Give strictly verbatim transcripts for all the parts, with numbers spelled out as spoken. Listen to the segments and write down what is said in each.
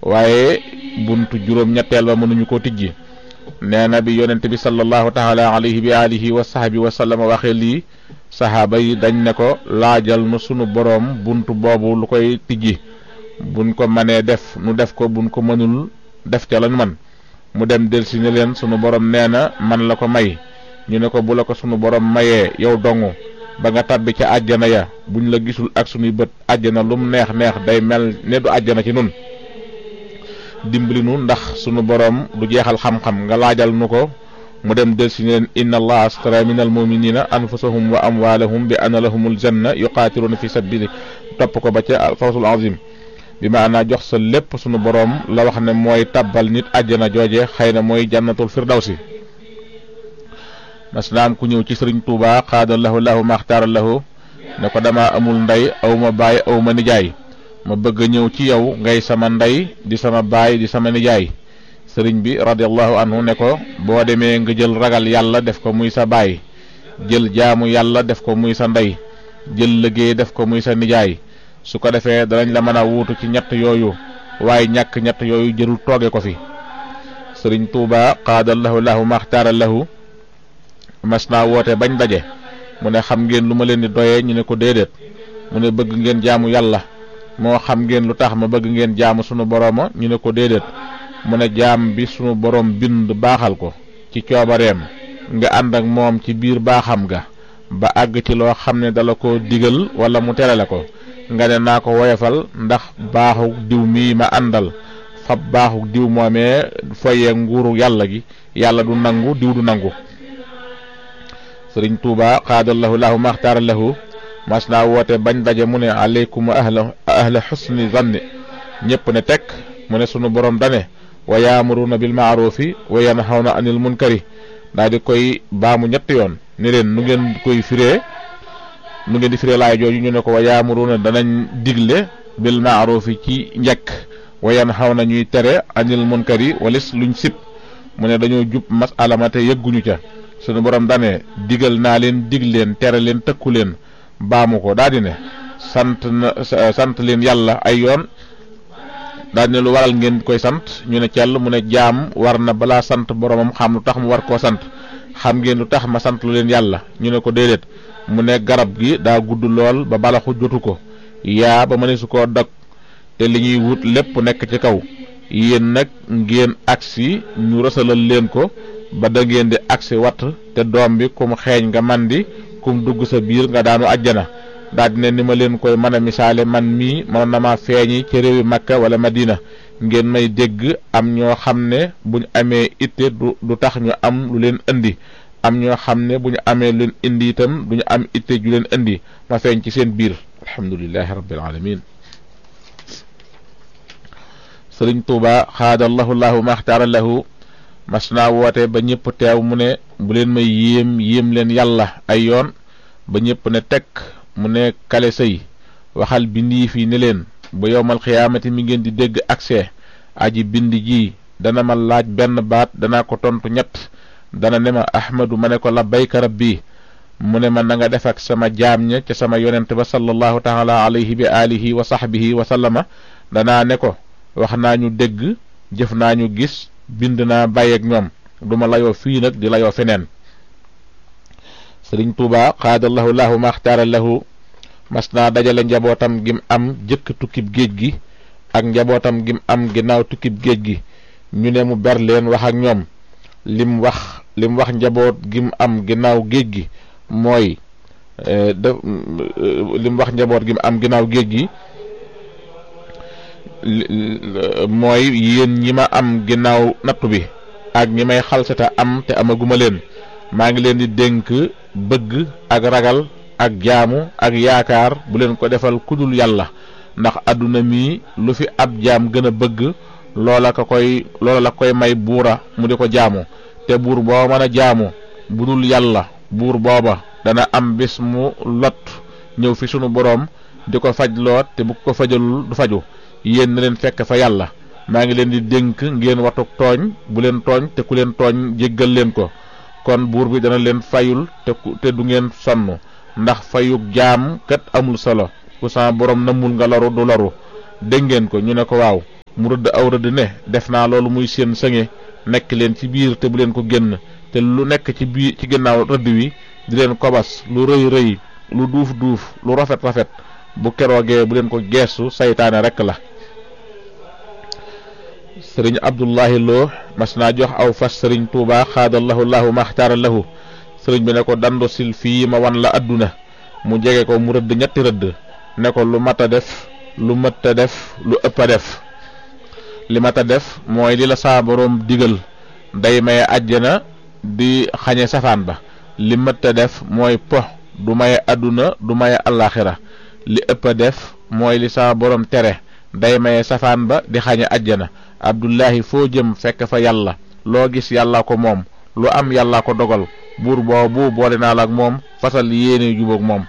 waaye buntu juróom-ñetteel ba mënuñu koo tijji. nee na bi yonent bi sallallahu taala alayhi bi alihi wa sahbi wa sallam waxee lii sahaaba yi dañ ne ko laajal nu sunu boroom buntu boobu lu koy tijji buñ ko mënee def nu def ko buñ ko mënul def ca lañ man mu dem delsi ne leen sunu boroom nee na man la ko may. ñu ne ko bu la ko sunu boroom mayee yow dongu ba nga tabbi ca àjjana ya buñ la gisul ak sunuy bët àjjana lum neex neex day mel ne du àjjana ci nun dimbali nu ndax sunu boroom du jeexal xam-xam nga laajal nu ko mu dem delsi ne leen inna allaha astara minal muminina anfusahum wa amwalahum bi anna lahumul janna yuqatiluna fi sabili topp ko ba ca fawsul azim bi maanaa jox sa lépp sunu boroom la wax ne mooy tabbal nit àjjana jooje xëy na mooy jannatul firdawsi. mas naam ku ñëw ci sëriñ Tuuba xaada lahu lahu maxtaara lahu ne ko dama amul ndey aw ma baay aw ma nijaay ma bëgg a ñëw ci yow ngay sama ndey di sama baay di sama nijaay. sëriñ bi radiallahu anhu ne ko boo demee nga jël ragal yàlla def ko muy sa baay, jël jaamu yàlla def ko muy sa ndey, jël liggéey def ko muy sa nijaay. su ko defee danañ la mën a wuutu ci ñett yooyu waaye ñàkk ñett yooyu jërul tooge ko fi. sëriñ Tuuba xaada lahu lahu maxtaara lahu mas naa woote bañ daje mu ne xam ngeen lu ma leen di doyee ñu ne ko déedéet mu ne bëgg ngeen jaamu yàlla moo xam ngeen lu tax ma bëgg ngeen jaamu sunu borooma ñu ne ko déedéet mu ne jaam bi sunu boroom bind baaxal ko ci coobareem nga ànd ak moom ci biir baaxam ga ba àgg ci loo xam ne dala ko digal wala mu terale ko nga ne naa ko woyofal ndax baaxu diw mii ma àndal fab baaxu diw moomee foyee nguuru yàlla gi yàlla du nangu diw du nangu. sëriñ Tuuba xaadallahu lahu maxtaara lahu mas naa woote bañ daje mu ne aleykum ahla ahla xusni zanni ñëpp ne tekk mu ne sunu borom dane wa yaamuruna bil maarufi wa yanhawna anil munkari daal di koy baamu ñetti yoon ne leen nu ngeen koy firee nu ngeen di firee laay jooju ñu ne ko wa yaamuruna danañ digle bil maarufi ci njekk wa yanhawna ñuy tere anil munkari walis luñ sib mu ne dañoo jub masala ma te yëgguñu ca sunu borom dane digal naa leen dig leen tere leen tëkku leen baamu ko daal di ne sant na sant leen yàlla ay yoon daal di ne lu waral ngeen koy sant ñu ne cell mu ne jaam war na balaa sant boromam xam lu tax mu war koo sant xam ngeen lu tax ma sant lu leen yàlla ñu ne ko déedéet mu ne garab gi daa gudd lool ba balaxu jotu ko yaa ba mëne su koo dog te li ñuy wut lépp nekk ci kaw yéen nag ngeen agsi ñu rësalal leen ko ba da ngeen di agsi watt te doom bi kum xeeñ nga man di kum dugg sa biir nga daanu ajjana daal di ne ni ma leen koy mën a misaale man mii mënoon na maa feeñi ci réewi Makka wala Madina ngeen may dégg am ñoo xam ne bu ñu amee itte du du tax ñu am lu leen indi am ñoo xam ne bu ñu amee lu leen indi itam du ñu am itte ju leen indi ma feeñ ci seen biir alhamdulillahi rabbil alamin. sëriñ Tuuba xaadallahu lahu maxtaara lahu mas naa woote ba ñëpp teew mu ne bu leen may yéem yéem leen yàlla ay yoon ba ñëpp ne tekk mu ne kale sëy waxal bindi fii ne leen ba yowmal xiyaamati mi ngeen di dégg accès aji bind ji dana ma laaj benn baat danaa ko tontu ñett dana ne ma ahmadu ma ne ko labbayka rabbi mu ne ma na nga def ak sama jaam ña ca sama yonent ba sallallahu taala alayhi bi alihi wa sahbihi wa sallama danaa ne ko wax naa ñu dégg jëf naa ñu gis bind naa bàyyeeg ñoom duma layoo fii nag di layoo feneen. sëriñ Tuuba xaadallahu lahu maxtaara lahu mas naa dajale njabootam gim am jëkk tukkib géej gi ak njabootam gim am ginnaaw tukkib géej gi ñu ne mu ber leen wax ak ñoom lim wax lim wax njaboot gim am ginnaaw géej gi mooy da lim wax njaboot gim am ginnaaw géej gi mooy yéen ñi ma am ginnaaw nattu bi ak ñi may xalsata am te amaguma leen maa ngi leen di dénk bëgg ak ragal ak jaamu ak yaakaar bu leen ko defal kudul yàlla ndax àdduna mi lu fi ab jaam gën a bëgg loola ka koy loola la koy may buura mu di ko jaamu te buur boo mën a jaamu bu dul yàlla buur booba dana am bis mu lot ñëw fi sunu boroom di ko faj loot te bu ko fajalul du faju yéen na leen fekk fa yàlla maa ngi leen di dénk ngeen watuk tooñ bu leen tooñ te ku leen tooñ jéggal leen ko kon buur bi dana leen fayul te te du ngeen sonn ndax fayuk jaam kat amul solo ku sa borom namul nga loru du loru dégg ngeen ko ñu ne ko waaw mu rëdd aw rëdd ne def naa loolu muy seen sëŋe nekk leen ci biir te bu leen ko génn te lu nekk ci biir ci ginnaaw rëdd wi di leen kobas lu rëy rëy lu duuf duuf lu rafet rafet bu keroogee bu leen ko geestu saytaane rekk la. sëriñ Abdullahi Lo mas naa jox aw fas sëriñ Tuuba xaadallahu lahu maxtaara lahu sëriñ bi ne ko dando sil fii ma wan la adduna mu jege ko mu rëdd ñetti rëdd ne ko lu mat a def lu mët a def lu ëpp a def. li mat a def mooy li la saa boroom digal day maye àjjana di xañe safaan ba. li mët a def mooy po du maye adduna du maye àllaaxira. li ëpp a def mooy li saa boroom tere day maye safaan ba di xañe àjjana. Abdullahi foo jëm fekk fa yàlla loo gis yàllaa ko moom lu am yàllaa ko dogal buur boobu boole naa la ak moom fasal yéene jubóog moom.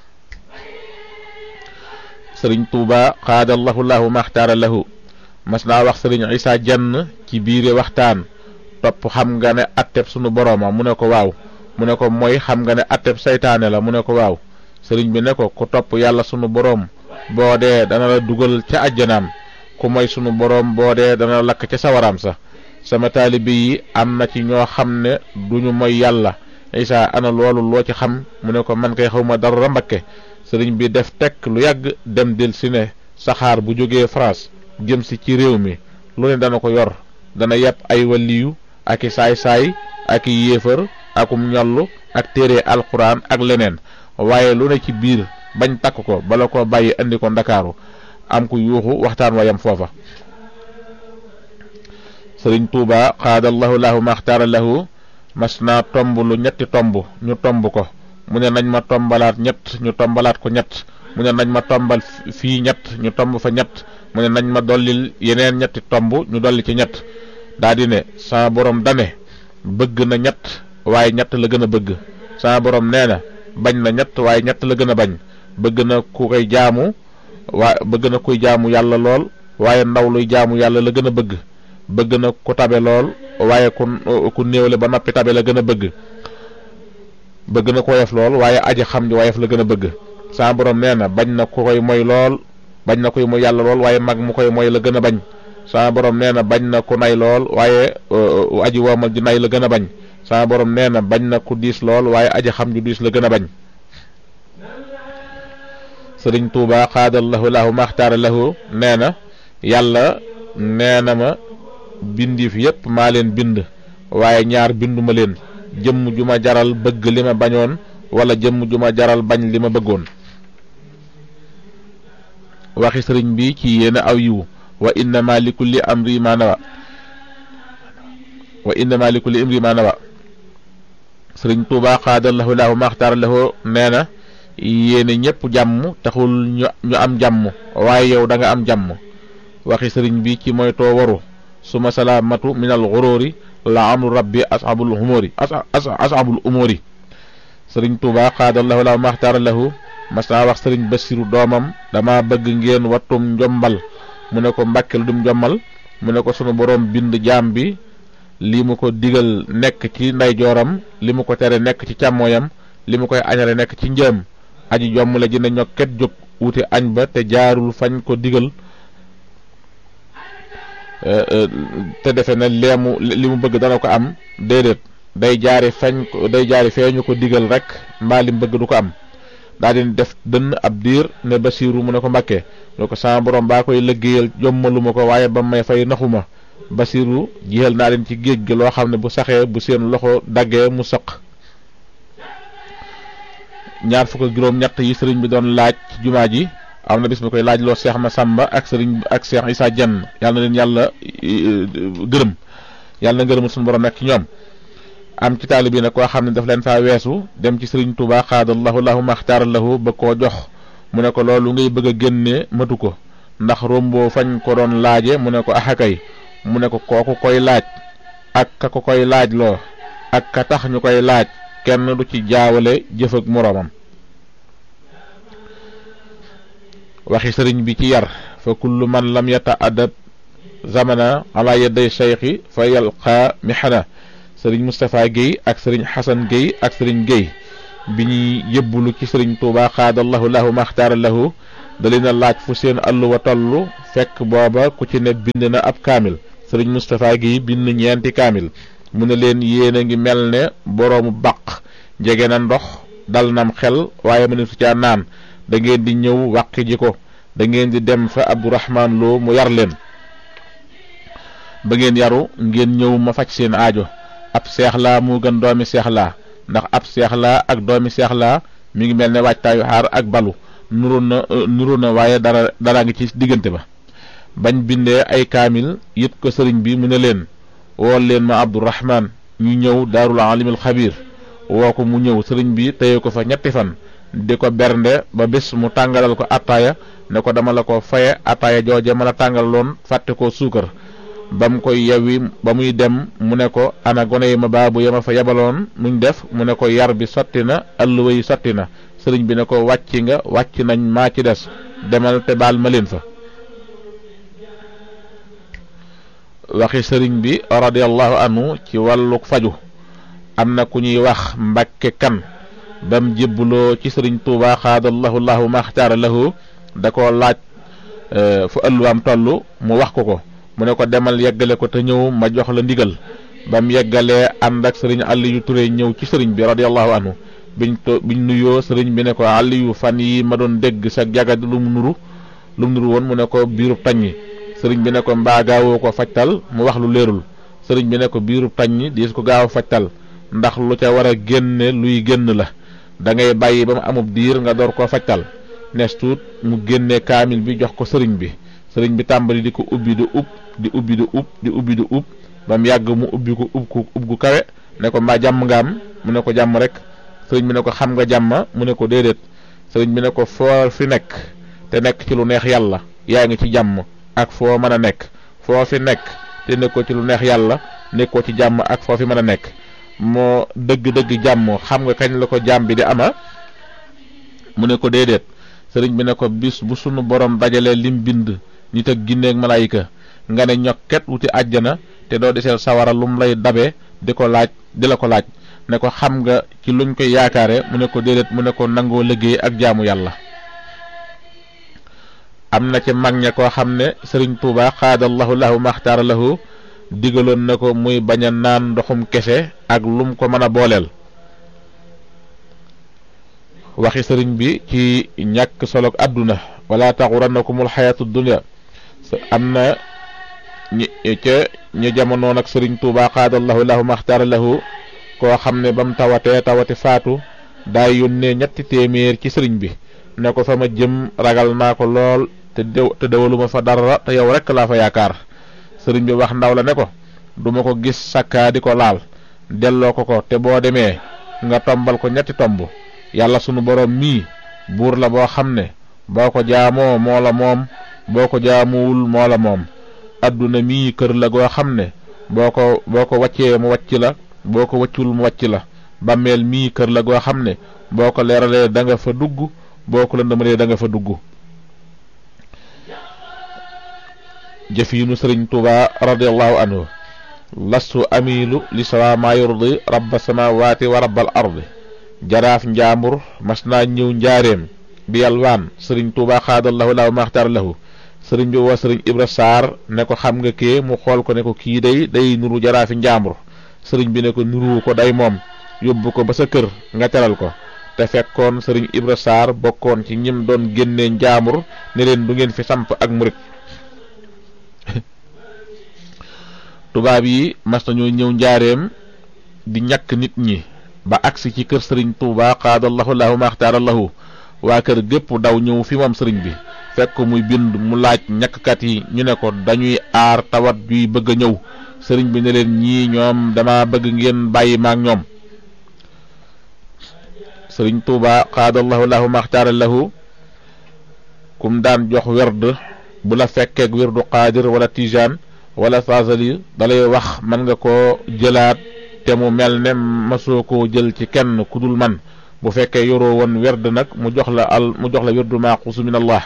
sëriñ Tuuba xaadallahu lahu maxtaara lahu mas naa wax sëriñ Isaa Jenn ci biire waxtaan topp xam nga ne atteb sunu borooma mu ne ko waaw mu ne ko mooy xam nga ne atteb saytaane la mu ne ko waaw sëriñ bi ne ko ku topp yàlla sunu boroom boo dee dana la dugal ca àjjanaam ku moy sunu boroom boo dee dana la lakk ca sawaraam sa sama taalibe yi am na ci ñoo xam ne duñu moy yàlla. Isaa ana loolu loo ci xam mu ne ko man kay xawma dara Mbakke. sëriñ bi def tekk lu yàgg dem del si ne saxaar bu jógee France jëm si ci réew mi lu ne dana ko yor dana yàpp ay waliyu ak i saay-saay ak i yéefar akum ñollu ak téere alquran ak leneen waaye lu ne ci biir bañ takk ko bala ko bàyyi andi ko ndakaaru am ku yuuxu waxtaan wayam foofa. sëriñ Tuuba xaadallahu lahu maxtaara lahu mas naa tomb lu ñetti tomb ñu tomb ko mu ne nañ ma tombalaat ñett ñu tombalaat ko ñett mu ne nañ ma tombal fii ñett ñu tomb fa ñett mu ne nañ ma dollil yeneen ñetti tomb ñu dolli ci ñett daa di ne sama borom dane bëgg na ñett waaye ñett la gën a bëgg sama borom nee na bañ na ñett waaye ñett la gën a bañ bëgg na ku koy jaamu waa bëgg na kuy jaamu yàlla lool waaye ndaw luy jaamu yàlla la gën a bëgg bëgg na ku tabe lool waaye ku ku néewle ba noppi tabe la gën a bëgg bëgg na ko woyof lool waaye aji xam ji woyof la gën a bëgg sama borom nee na bañ na ku koy moy lool bañ na koy moy yàlla lool waaye mag mu koy moy la gën a bañ sama borom nee na bañ na ku nay lool waaye aji woomal ji nay la gën a bañ sama borom nee na bañ na ku diis lool waaye aji xam ju diis la gën a bañ. sëriñ Tuuba xaadallahu lahu maxtaara lahu nee na yàlla nee na ma bindiif yépp maa leen bind waaye ñaar binduma leen jëmm ju ma jaral bëgg li ma bañoon wala jëmm ju ma jaral bañ li ma bëggoon. waxi sëriñ bi ci yéena aw yiwu wa innama li kulli amri ma nawa wa innama li kulli amri ma nawa sëriñ Tuuba xaadallahu lahu maxtaara lahu nee na yéene ñépp jàmm taxul ñu ñu am jàmm waaye yow da nga am jàmm. waxi sëriñ bi ci moytoo waru suma salaamatu minal xuróori la amru rabbi ashabul umuri ashabul umuri sëriñ Tuuba xaadallahu lahu maxtaara lahu mas naa wax sëriñ Basiru doomam dama bëgg ngeen wattum njombal mu ne ko Mbàkke lu dum njommal mu ne ko sunu boroom bind jaam bi li mu ko digal nekk ci ndeyjooram li mu ko tere nekk ci càmmooyam li mu koy añale nekk ci njëm aji jomm la ji ne ñokket jóg wuti añ ba te jaarul fañ ko digal te defe na leemu li mu bëgg dana ko am déedéet day jaari fañ ko day jaari feeñu ko digal rek mbaa li mu bëgg du ko am daa di def dënn ab diir ne Basiiru mu ne ko Mbàkke ne ko sama borom baa koy liggéeyal jommaluma ko waaye ba may fay naxuma Basiiru jiyal naa leen ci géej gi loo xam ne bu saxee bu seen loxo daggee mu sëq. ñaar fukk ak juróom ñett yi sëriñ bi doon laaj ci jumaa ji am na bis mi koy laaj loo Seex Masamba ak sëriñ ak Seex Isaa Jenn yàlla na leen yàlla gërëm yàlla na ngërëmul suñu borom nekk ci ñoom. am ci taalibe bi nag koo xam ne daf leen faa weesu dem ci sëriñ Tuuba xaadallahu lahu maxtaara lahu ba koo jox mu ne ko loolu ngay bëgg a génne matu ko ndax romboo fañ ko doon laaje mu ne ko axakay mu ne ko kooku koy laaj ak ka ko koy laaj loo ak ka tax ñu koy laaj kenn du ci jaawale jëf ak moroomam. waxi sëriñ bi ci yar fa kullu man lam yata adab zamana ala yaday cheikhi fa yalqa mihana sëriñ Moustapha Guèye ak sëriñ Xasan Guèye ak sëriñ Guèye bi ñuy yëbbulu ci sëriñ Tuuba xaadallahu lahu maxtaara lahu da leen a laaj fu seen alluwa tollu fekk booba ku ci ne bind na ab kaamil. sëriñ Moustapha gi bind ñeenti kaamil mu ne leen yéen a ngi mel ne boroomu baq jege na ndox dal nam xel waaye mëneesu caa naan da ngeen di ñëw wàqi ji ko da ngeen di dem fa Abdourahman Lo mu yar leen ba ngeen yaru ngeen ñëw ma faj seen aajo ab seex laa moo gën doomi seex laa ndax ab seex laa ak doomi seex laa mi ngi mel ne waajtaayu xaar ak balu nuru na nuru na waaye dara dara ngi ci diggante ba. bañ bindee ay kaamil yët ko sëriñ bi mu ne leen wool leen ma Abdourahman ñu ñëw daarul alimul xabiir woo ko mu ñëw sëriñ bi téye ko fa ñetti fan di ko bernde ba bés mu tàngalal ko attaaya ne ko dama la ko faye attaaya jooje ma la tàngaloon fàtte ko suukar ba mu koy yewwi ba muy dem mu ne ko ana gone yi ma baabu ya ma fa yebaloon nuñ def mu ne ko yar bi sotti na alluwa yi sotti na sëriñ bi ne ko wàcc nga wàcc nañ maa ci des demal te baal ma leen fa. waxi sëriñ bi radiyallahu anhu ci wàllu faju am na ku ñuy wax Mbàkke Kan bam jébbuloo ci sëriñ Tuuba xaadallahu lahu maxtaara lahu da ko laaj fu ëlluwaam toll mu wax ko ko mu ne ko demal yeggale ko te ñëw ma jox la ndigal bam yeggalee ànd ak sëriñ Aliyu Ture ñëw ci sëriñ bi radiyallahu anhu biñ to biñ nuyoo sëriñ bi ne ko Aliyu fan yi ma doon dégg sa jagad lu mu nuru lu mu nuru woon mu ne ko biirub taññi sëriñ bi ne ko mbaa gaawoo ko fajtal mu wax lu leerul sëriñ bi ne ko biirub taññi diis ko gaaw fajtal ndax lu ca war a génne luy génn la da ngay bàyyi ba mu amub diir nga door koo fajtal nes tuut mu génne kaamil bi jox ko sëriñ bi sëriñ bi tàmbali di ko ubbi di ub di ubbi di ub di ubbi di ub ba mu yàgg mu ubbi ko ub ko ub gu kawe ne ko mbaa jàmm nga am mu ne ko jàmm rek sëriñ bi ne ko xam nga jàmm mu ne ko déedéet sëriñ bi ne ko foo fi nekk te nekk ci lu neex yàlla yaa ngi ci jàmm ak foo mën a nekk foo fi nekk te nekkoo ci lu neex yàlla nekkoo ci jàmm ak foo fi mën a nekk moo dëgg-dëgg jàmm xam nga kañ la ko jàmm bi di ama mu ne ko déedéet sëriñ bi ne ko bis bu sunu borom dajalee lim bind nit ak ginne ak malaayika nga ne ñokket wuti àjjana te doo deseel sawara lum lay dabe di ko laaj di la ko laaj ne ko xam nga ci luñ koy yaakaare mu ne ko déedéet mu ne ko nangoo liggéey ak jaamu yàlla. am na ci mag ña koo xam ne sëriñ Tuuba xaadallahu lahu maxtaara lahu digaloon na ko muy bañ a naan ndoxum kese ak lum ko mën a booleel. waxi sëriñ bi ci ñàkk soloog àdduna wala taxurannakumul xayaatu dunya am na ñi ca ñu jamonoon ak sëriñ Tuuba xaadallahu lahu maxtaara lahu koo xam ne ba mu tawatee tawati faatu daay yónnee ñetti téeméer ci sëriñ bi ne ko fa ma jëm ragal naa ko lool te dew te dewaluma fa dara te yow rekk laa fa yaakaar sëriñ bi wax ndaw la ne ko duma ko gis sakkaa di ko laal delloo ko ko te boo demee nga tombal ko ñetti tomb yàlla sunu boroom mii buur la boo xam ne boo ko jaamoo moo la moom boo ko jaamuwul moo la moom adduna mii kër la goo xam ne boo ko boo ko waccee mu wàcc la boo ko wàccul mu wàcc la bàmmeel mii kër la goo xam ne boo ko leeralee da nga fa dugg boo ko lëndamalee da nga fa dugg. jëfiinu sëriñ Tuuba radiyallahu anhu lastu amilu li sawa ma yurdi rabba samawati wa rabbal ardi jaraaf njaambur mas naa ñëw njaareem bi yalwaan sëriñ Tuuba xaadallahu lahu maxtaar lahu sëriñ bi woo sëriñ Ibra Saar ne ko xam nga kee mu xool ko ne ko kii day day nuru jaraafi njaambur sëriñ bi ne ko nuru ko day moom yóbbu ko ba sa kër nga teral ko te fekkoon sëriñ Ibra Saar bokkoon ci ñim doon génnee njaambur ne leen du ngeen fi samp ak murit tubaab yi mas nañoo ñëw njaareem di ñàkk nit ñi ba agsi ci kër sëriñ Tuuba xaadallahu lahu maxtaara lahu waa kër gépp daw ñëw fi moom sëriñ bi fekk muy bind mu laaj ñàkkkat yi ñu ne ko dañuy aar tawat yuy bëgg a ñëw sëriñ bi ne leen ñii ñoom dama bëgg ngeen bàyyi maak ñoom. sëriñ Tuuba xaadallahu lahu maxtaara lahu kum daan jox werd bu la fekkeek werdu qaadir wala tijaan wala saasali dalay wax man nga koo jëlaat te mu mel ne masoo koo jël ci kenn ku dul man bu fekkee yoroo woon werd nag mu jox la al mu jox la werdu maaxuusu min allah.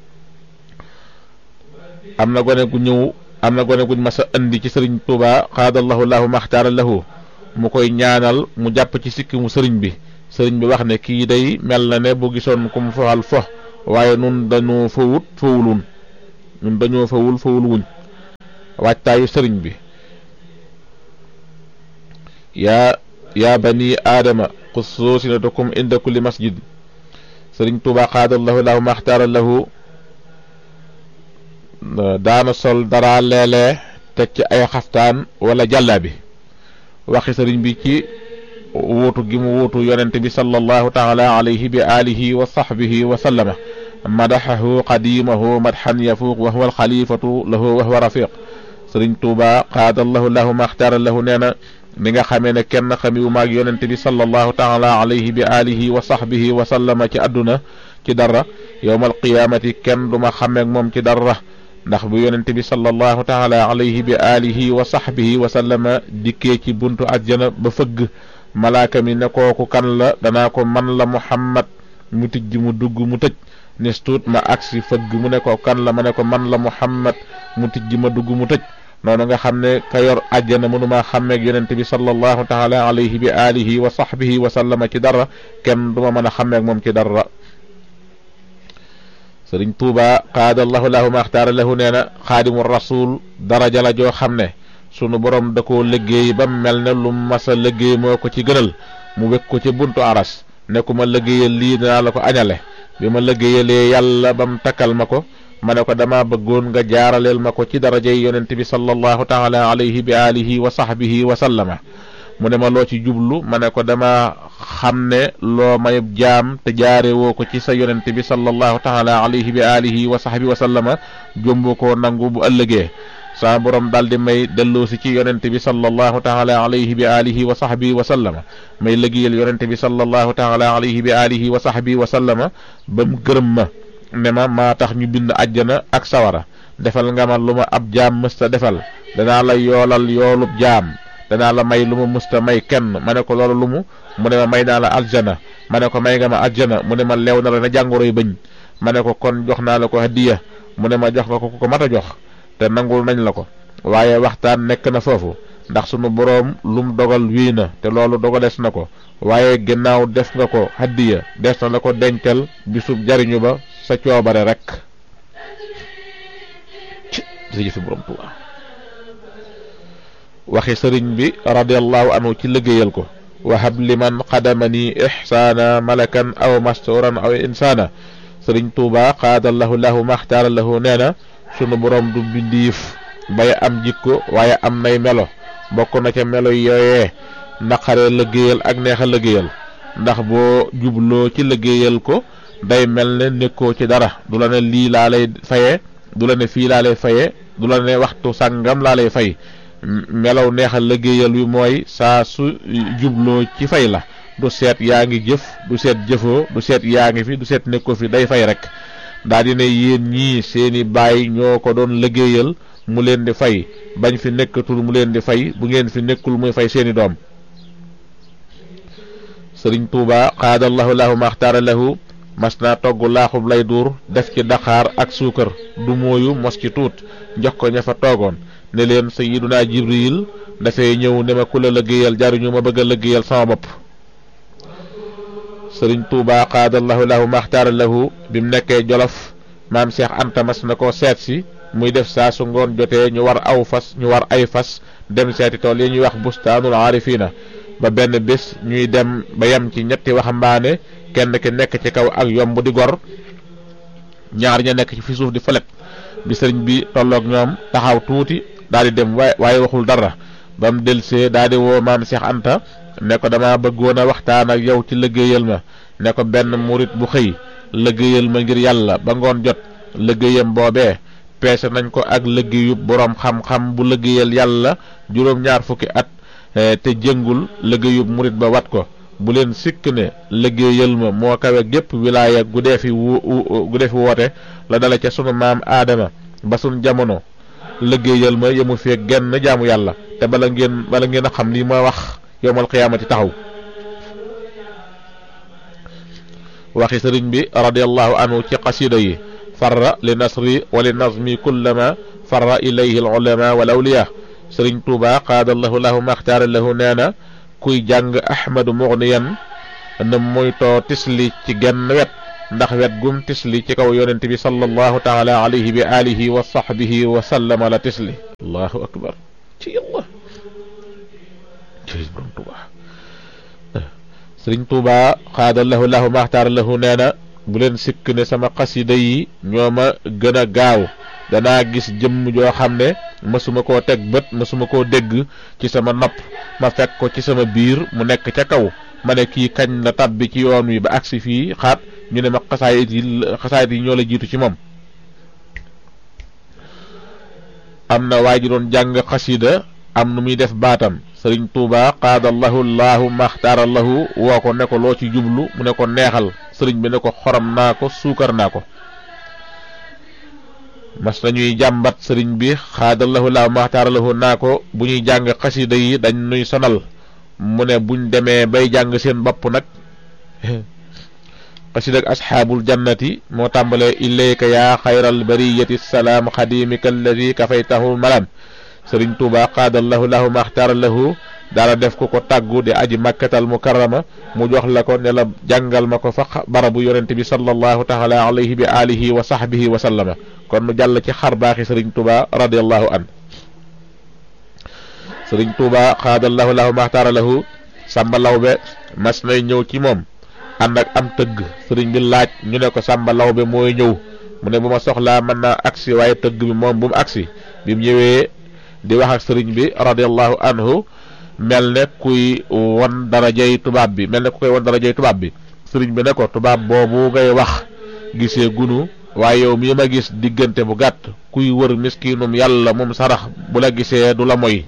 am na gone gu ñëw am na gone guñ masa indi ci sëriñ Tuuba xaadallahu lahu maxtaara lahu mu koy ñaanal mu jàpp ci sikki mu sëriñ bi sëriñ bi wax ne kii day mel na ne bu gisoon ku mu foxal fo waaye nun dañoo fawut fawulun nun dañoo fawul fawul wuñ waajtaayu sëriñ bi yaa yaa bani aadama xusuu sinatakum inda kulli masjid sëriñ Tuubaa xaadallahu lahu maxtaara lahu daana sol dara leelee teg ci ay xaftaan wala jàllaabi waxi sëriñ bi ci wuutu gi mu wuutu yonente bi sallallahu taala alayhi bi alihi wa sahbihi wa sallama madaxahu qadimahu madxan yafuuq wa huwa alxalifatu lahu wa huwa rafiq sëriñ Tuubaa xaadallahu lahu maxtaara lahu nee na ni nga xamee ne kenn xamiwu maag yonente bi sallallahu taala alayhi bi alihi wa sahbihi wa sallama ci àdduna ci dara yowmal qiyaamati kenn duma xameeg moom ci dara ndax bu yonente bi sallallahu taala alayhi bi alihi wa sahbihi wa sallama dikkee ci buntu àjjana ba fëgg malaaka mi ne kooku kan la danaa ko man la Muhammad mu tijj mu dugg mu tëj nes tuut ma agsi fëgg mu ne ko kan la ma ne ko man la Muhammad mu tijj ma dugg mu tëj noonu nga xam ne ka yor àjjana mënumaa xàmmeeg yonente bi sallallahu taala alayhi bi alihi wa sahbihi wa sallama ci dara kenn duma mën a xàmmeeg moom ci dara sëriñ Tuubaa qaadallahu lahu maxtaara lahu nee na xaadimu rasul daraja la joo xam ne sunu borom da koo liggéey ba mel ne lu masa liggéey moo ko ci gënal mu wekk ko ci buntu aras ne ku ma liggéeyal lii dinaa la ko añale bi ma liggéeyalee yàlla ba mu takkal ma ko ma ne ko dama bëggoon nga jaaraleel ma ko ci darajay yonent bi sallallahu taala alayhi bi alihi wa sahbihi wa sallama mu ne ma loo ci jublu ma ne ko dama xam ne loo may jaam te jaare woo ko ci sa yonent bi sallallahu taala alayhi bi alihi wa sahbihi wa sallama jombu ko nangu bu ëllëgee sa borom daldi may delloosi ci yonent bi sallallahu taala alayhi bi alihi wa sahbihi wa sallama may liggéeyal yonent bi sallallahu taala alayhi bi alihi wa sahbihi wa sallama ba mu gërëm ma ne ma maa tax ñu bind àjjana ak sawara defal nga ma lu ma ab jaam mësta defal danaa la yoolal yoolub jaam danaa la may lu ma mësta may kenn ma ne ko loolu lu mu mu ne ma may naa la aljana ma ne ko may nga ma aljana mu ne ma leew na la na jàngoroy bëñ ma ne ko kon jox naa la ko hadiya mu ne ma jox nga ko ku ko mat a jox te nangul nañ la ko waaye waxtaan nekk na foofu ndax sunu boroom lum dogal wii na te loolu dogalees na ko waaye ginnaaw def nga ko hadiya des na la ko dencal bisub jariñu ba sa coobare rek ci jëfi borom Tuubaa waxi sëriñ bi radiyallahu anhu ci liggéeyal ko wahab liman qadamani ihsaana malakan aw masturan aw insaana sëriñ Tuubaa qaadallahu lahu maxtaara lahu nee na sunu borom du bindiif bay am jikko waaye am nay melo bokk na ca melo yooyee naqaree liggéeyal ak neexa liggéeyal ndax boo jubloo ci liggéeyal ko day mel ne nekkoo ci dara du la ne lii laa lay faye du la ne fii laa lay faye du la ne waxtu sàngam laa lay fay melaw neexal liggéeyal wi mooy saa su jubloo ci fay la du seet yaa ngi jëf du seet jëfoo du seet yaa ngi fi du seet nekkoo fi day fay rek daa di ne yéen ñii seeni baay ñoo ko doon liggéeyal mu leen di fay bañ fi nekkatul mu leen di fay bu ngeen fi nekkul muy fay seeni doom sëriñ Tuubaa qaadallahu lahu maxtaara lahu mas naa togg laaxub lay duur def ci daqaar ak suukar du mooyu mos ci tuut jox ko ña fa toogoon ne leen sayyiduna Jibril dafay ñëw ne ma ku la liggéeyal jaruñu ma bëgg a liggéeyal sama bopp sëriñ Tuubaa qaadallahu lahu maxtaara lahu bi mu nekkee Jolof maam Cheikh Anta mas na ko seet si muy def saa su ngoon jotee ñu war aw fas ñu war ay fas dem seeti tool yi ñuy wax bustaanul aarifiina ba benn bés ñuy dem ba yem ci ñetti waxambaane kenn ki nekk ci kaw ak yomb di gor ñaar ña nekk ci fi suuf di falet bi sëriñ bi tolloog ñoom taxaw tuuti daal di dem waaye waaye waxul dara ba mu delsee daal di woo maam Cheikh Anta ne ko dama bëggoon a waxtaan ak yow ci liggéeyal ma ne ko benn murit bu xëy liggéeyal ma ngir yàlla ba ngoon jot liggéeyam boobee peese nañ ko ak liggéeyub boroom xam-xam bu liggéeyal yàlla juróom-ñaar fukki at te jëngul liggéeyub murit ba wat ko bu leen sikk ne liggéeyal ma moo kawe gépp wilaaya gu dee fi gu dee fi woote la dale ca sunu maam aadama ba sunu jamono liggéeyal ma yemu fee genn jaamu yàlla te bala ngeen bala ngeen a xam lii ma wax yowmal qiyaamati taxaw waxi sëriñ bi radiyallahu anhu ci qasida yi farra li nasri wa li nazmi kullama farra ilayhi al ulama wal awliya sëriñ Tuubaa qaadallahu lahu maxtaara lahu nee na kuy jàng ahmadu mughniyan na moytoo tisli ci genn wet ndax wet gum tisli ci kaw yonent bi sallallahu taala alayhi bi alihi wa sahbihi wa sallama la tisli. allahu akbar ci yàlla ci borom Tuubaa. sëriñ Tuubaa xaadallahu lahu maxtaar lahu nee na bu leen sikk ne sama xasida yi ñoo ma gën a gaaw. danaa gis jëmm joo xam ne mësuma koo teg bët mësuma koo dégg ci sama nopp ma fekk ko ci sama biir mu nekk ca kaw ma ne kii kañ la tabbi ci yoon wi ba agsi fii xaat ñu ne ma xasaayit yi xasaayit yi ñoo la jiitu ci moom. am na waa ji doon jàng xasida am nu muy def baatam sëriñ Tuubaa qaadallahu llahu maxtaarallahu woo ko ne ko loo ci jublu mu ne ko neexal sëriñ bi ne ko xorom naa ko suukar naa ko. mas nañuy jàmbat sëriñ bi xaadallahu laahu maxtaaralahu naa ko bu ñuy jàng xasida yi dañ nuy sonal mu ne buñ demee bay jàng seen bopp nag xasida ak asxaabul jannati moo tàmbalee ilayka yaa xayral bariyati salaam xadimika alladi kafaytahu malam sëriñ Tuubaa xaadallahu laahu maxtaaralahu daala def ko ko tàggu di aji makkatal mukarrama mu jox la ko ne la jàngal ma ko fa barabu yonente bi sallallahu taala alayhi bi alihi wa sahbihi wa sallama. kon nu jàll ci xar baaxi sëriñ Tuubaa radiyallahu an. sëriñ Tuubaa xaadallahu lahu maxtaara lahu Sàmba Lawbe mas nay ñëw ci moom ànd ak am tëgg sëriñ bi laaj ñu ne ko Sàmba Lawbe mooy ñëw mu ne bu ma soxlaa mën naa agsi waaye tëgg bi moom bu mu agsi bi mu ñëwee di wax ak sëriñ bi radiyallahu anhu mel ne kuy won darajay tubaab bi mel ne ku koy won darajay tubaab bi sëriñ bi ne ko tubaab boobu ngay wax gisee gunu waaye yow mii ma gis diggante bu gàtt kuy wër miskinum yàlla moom sarax bu la gisee du la moy.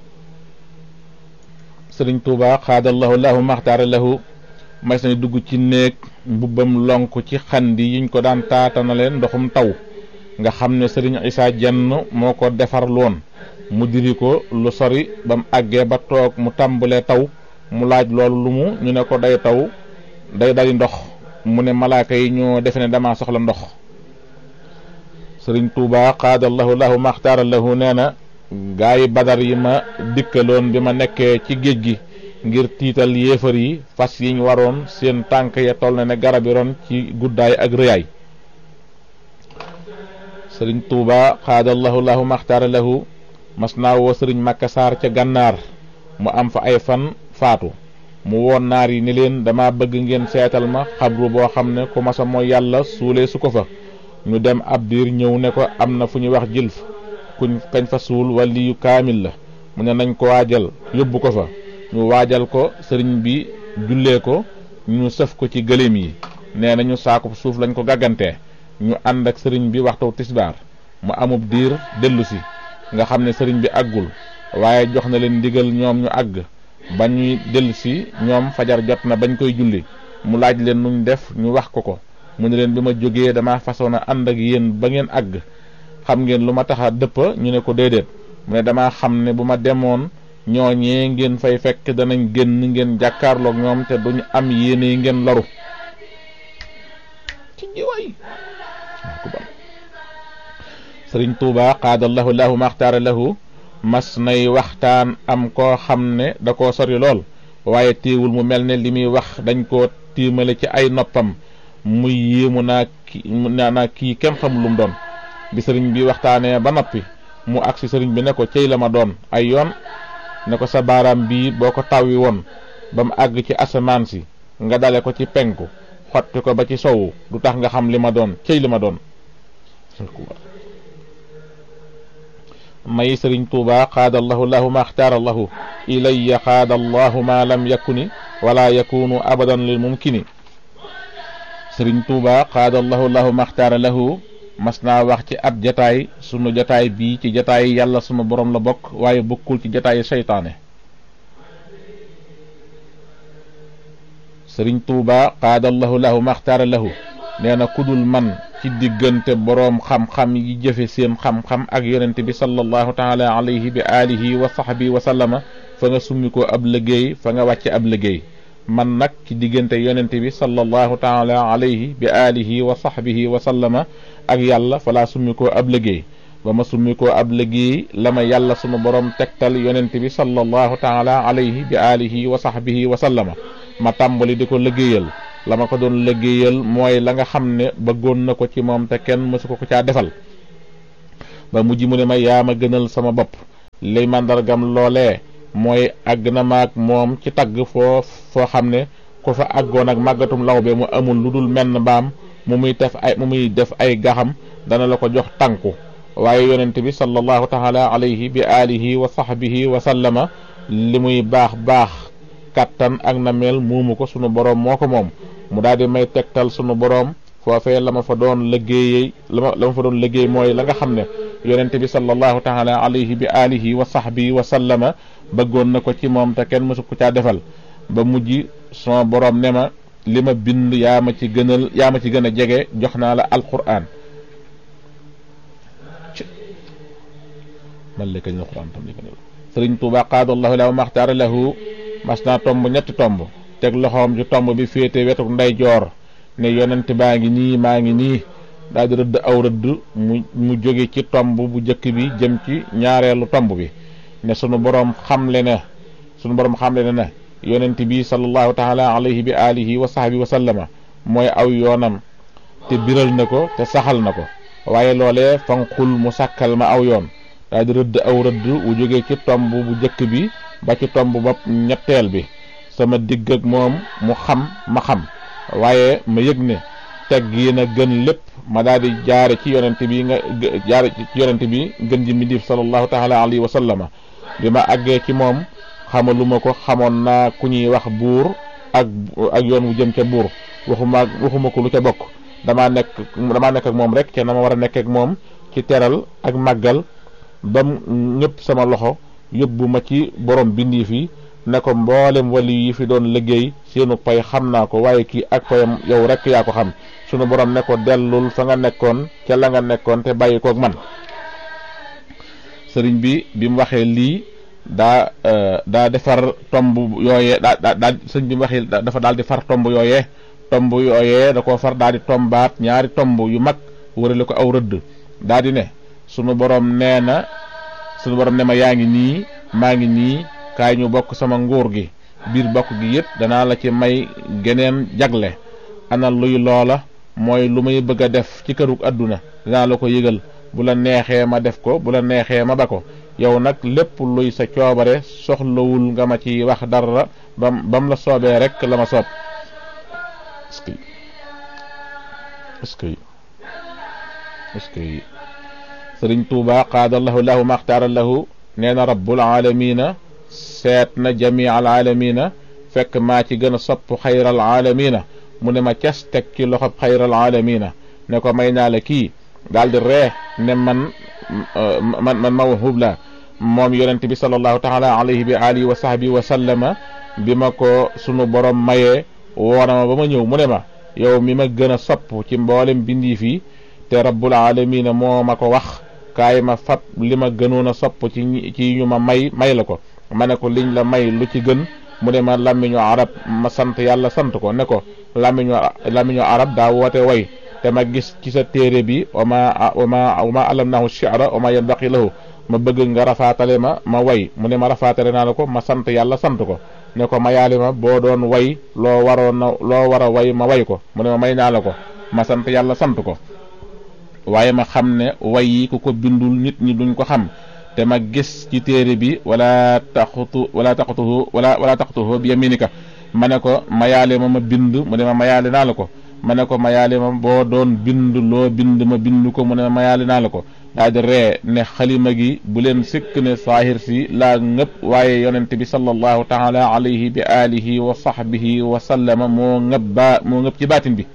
sëriñ Tuubaa xaadallahu lahu maxtaara lahu mas na dugg ci néeg mbubbam lonk ci xandi yiñ ko daan taatana leen ndoxum taw nga xam ne sëriñ Isaa Jenn moo ko defar loon mu diri ko lu sori ba mu àggee ba toog mu tàmbalee taw mu laaj loolu lu mu ñu ne ko day taw day dali ndox mu ne malaaka yi ñoo defe ne dama soxla ndox. sëriñ Tuubaa xaadallahu lahu maxtaara lahu nee na gaa yi badar yi ma dikkaloon bi ma nekkee ci géej gi ngir tiital yéefar yi fas yiñ waroon seen tànk ya toll na ne garab yi ron ci guddaay ak rëyaay. sëriñ Tuubaa xaadallahu lahu maxtaara lahu mas naa woo sëriñ Makka Saar ca gànnaar mu am fa ay fan faatu mu woon naar yi ni leen dama bëgg ngeen seetal ma xabru boo xam ne ku masa mooy yàlla suulee su ko fa. ñu dem ab diir ñëw ne ko am na fu ñuy wax jilf kuñ kañ fa suul waliyu kaamil la mu ne nañ ko waajal yóbbu ko fa ñu waajal ko sëriñ bi jullee ko ñu sëf ko ci gëléem yi nee nañu saakub suuf lañ ko gàggantee ñu ànd ak sëriñ bi waxtu tisbaar mu amub diir dellu si nga xam ne sëriñ bi àggul waaye jox na leen ndigal ñoom ñu àgg ba ñuy dellu si ñoom fajar jot na bañ koy julli mu laaj leen nuñ def ñu wax ko ko mu ne leen bi ma jógee dama façon a ànd ak yéen ba ngeen àgg xam ngeen lu ma tax a dëppa ñu ne ko déedéet mu ne dama xam ne bu ma demoon ñooñee ngeen fay fekk danañ génn ngeen jàkkaarloog ñoom te duñu am yéene yi ngeen loru ci jiwaay. sëriñ Tuubaa xaadallahu lahu maxtaara lahu mas nay waxtaan am koo xam ne da koo sori lool waaye téewul mu mel ne li muy wax dañ koo tiimale ci ay noppam muy yéemu naa ki naa kii kenn xamul lu mu doon. bi sëriñ bi waxtaanee ba noppi mu agsi sëriñ bi ne ko cey la ma doon ay yoon ne ko sa baaraam bii boo ko tawwi woon ba mu àgg ci asamaan si nga dale ko ci penku xotti ko ba ci sowu du tax nga xam li ma doon cey li ma doon. may sëriñ Tuubaa xaadallahu lahu maxtaara lahu ilayya xaadallahu ma lam yakuni wala yakunu abadan lil mumkini. sëriñ Tuubaa xaadallahu lahu maxtaara lahu mas naa wax ci ab jataay sunu jataay bii ci jataay yàlla sunu borom la bokk waaye bokkul ci jataay seytaane. sëriñ Tuubaa xaadallahu lahu maxtaara lahu nee na kudul man ci diggante boroom xam-xam yi jëfe seen xam-xam ak yonente bi sallallahu taala alayhi bi alihi wa sahbi wa sallama fa nga summi ko ab liggéey fa nga wàcce ab liggéey man nag ci diggante yonente bi sallallahu taala alayhi bi alihi wa sahbihi wa sallama ak yàlla fa laa summi ko ab liggéey ba ma summi ko ab liggéey la ma yàlla sunu borom tegtal yonente bi sallallahu taala alayhi bi alihi wa sahbihi wa sallama ma tàmbali di ko liggéeyal la ma ko doon liggéeyal mooy la nga xam ne bëggoon na ko ci moom te kenn mësu ko ko caa defal ba mujj mu ne ma yaa ma gënal sama bopp liy màndargam loolee mooy àgg na maag moom ci tagg foo foo xam ne ku fa àggoon ak màggatum lawbe mu amul lu dul menn mbaam mu muy def ay mu muy def ay gaxam dana la ko jox tànku waaye yonent bi sallallahu taala alayhi bi alihi wa sahbihi wa sallama li muy baax baax kattan ak na mel muumu ko sunu boroom moo ko moom mu daal di may tegtal sunu boroom foofee la ma fa doon liggéeyee la ma la ma fa doon liggéey mooy la nga xam ne yonent bi sallallahu taala alayhi bi alihi wa sahbihi wa sallama bëggoon na ko ci moom te kenn mësu ko caa defal ba mujj sunu boroom ne ma li ma bind yaa ma ci gënal yaa ma ci gën a jege jox naa la alquran man la kañ alquran tam li gënal sëriñ Tuuba qaadallahu lahu maxtaara lahu mas naa tomb ñetti tomb teg loxoom ju tomb bi féete wetu ndeyjoor ne yonent baa ngi nii maa ngi nii daal di rëdd aw rëdd mu mu jóge ci tomb bu njëkk bi jëm ci ñaareelu tomb bi ne sunu boroom xamle ne sunu boroom xamle ne ne yonent bi sallallahu taala alayhi bi alihi wa sahbi wa sallama mooy aw yoonam te biral na ko te saxal na ko waaye loolee fanqul mu sàkkal ma aw yoon daal di rëdd aw rëdd wu jóge ci tomb bu njëkk bi ba ci tomb bopp ñetteel bi sama digg ak moom mu xam ma xam waaye ma yëg ne teg yi na gën lépp ma daal di jaare ci yonent bi nga jaare ci yonent bi gën ji mbindéef sallallahu taala alayhi wa sallama bi ma àggee ci moom xamaluma ko xamoon naa ku ñuy wax buur ak ak yoon wu jëm ca buur waxuma waxuma ko lu ca bokk damaa nekk damaa nekk ak moom rek ca na ma war a nekk ak moom ci teral ak màggal bam ñëpp sama loxo yóbbu ma ci borom bindi fi ne ko mboolem wali yi fi doon liggéey seenu pay xam naa ko waaye kii ak payam yow rek yaa ko xam sunu borom ne ko dellul fa nga nekkoon ca la nga nekkoon te bàyyi koog man sëriñ bi bi mu waxee lii daa daa defar tomb yooyee daa daa daa sëriñ bi mu waxee dafa daal di far tomb yooyee tomb yooyee da koo far daal di tombaat ñaari tomb yu mag wërale ko aw rëdd daal di ne sunu borom nee na sunu borom ne ma yaa ngi nii maa ngi nii kaay ñu bokk sama nguur gi biir bokk gi yëpp danaa la ci may geneen jagle ana luy loola mooy lu may bëgg a def ci kërug àdduna danaa la ko yëgal bu la neexee ma def ko bu la neexee ma ba ko yow nag lépp luy sa coobare soxlawul nga ma ci wax dara bam bam la soobee rek la ma soob est-ce que est-ce que est-ce que sëriñ Tuuba qaadallahu lahu maxtaara lahu nee na rabbul aalamiina seet na jamii al aalamiina fekk maa ci gën a sopp xayral aalamiina mu ne ma cas teg ci loxob xayral aalamiina ne ko may naa la kii daal di ree ne man man man mawhub la moom yonent bi sallallahu taala alayhi bi alihi wa sahbihi wa sallama bi ma ko sunu borom mayee woona ma ba ma ñëw mu ne ma yow mi ma gën a sopp ci mboolem bindi fii te rabbul aalamiina moo ma ko wax kaay ma fab li ma gënoon a sopp ci ci ñu ma may may la ko ma ne ko liñ la may lu ci gën mu ne ma làmmiñu arab ma sant yàlla sant ko ne ko làmmiñu làmmiñu arab daa woote way te ma gis ci sa téere bi wama wama wama alamnahu shi'ra wama yanbaqi lahu ma bëgg nga rafaatale ma ma way mu ne ma rafaatale naa la ko ma sant yàlla sant ko ne ko ma yaali ma boo doon way loo waroon na loo war a way ma way ko mu ne ma may naa la ko ma sant yàlla sant ko waaye ma xam ne way yi ku ko bindul nit ñi duñ ko xam te ma gis ci téere bi wala taxutu wala taxutuhu wala wala taxutuhu bi yaminika ma ne ko mayaale ma ma bind mu ne ma mayaale naa la ko ma ne ko mayaale ma boo doon bind loo bind ma bind ko mu ne ma mayaale naa la ko daal di ree ne xalima gi bu leen sikk ne saahir si laa ngëpp waaye yonent bi sallallahu taala alayhi bi alihi wa sahbihi wa sallama moo ngëpp baa moo ngëpp ci baatin bi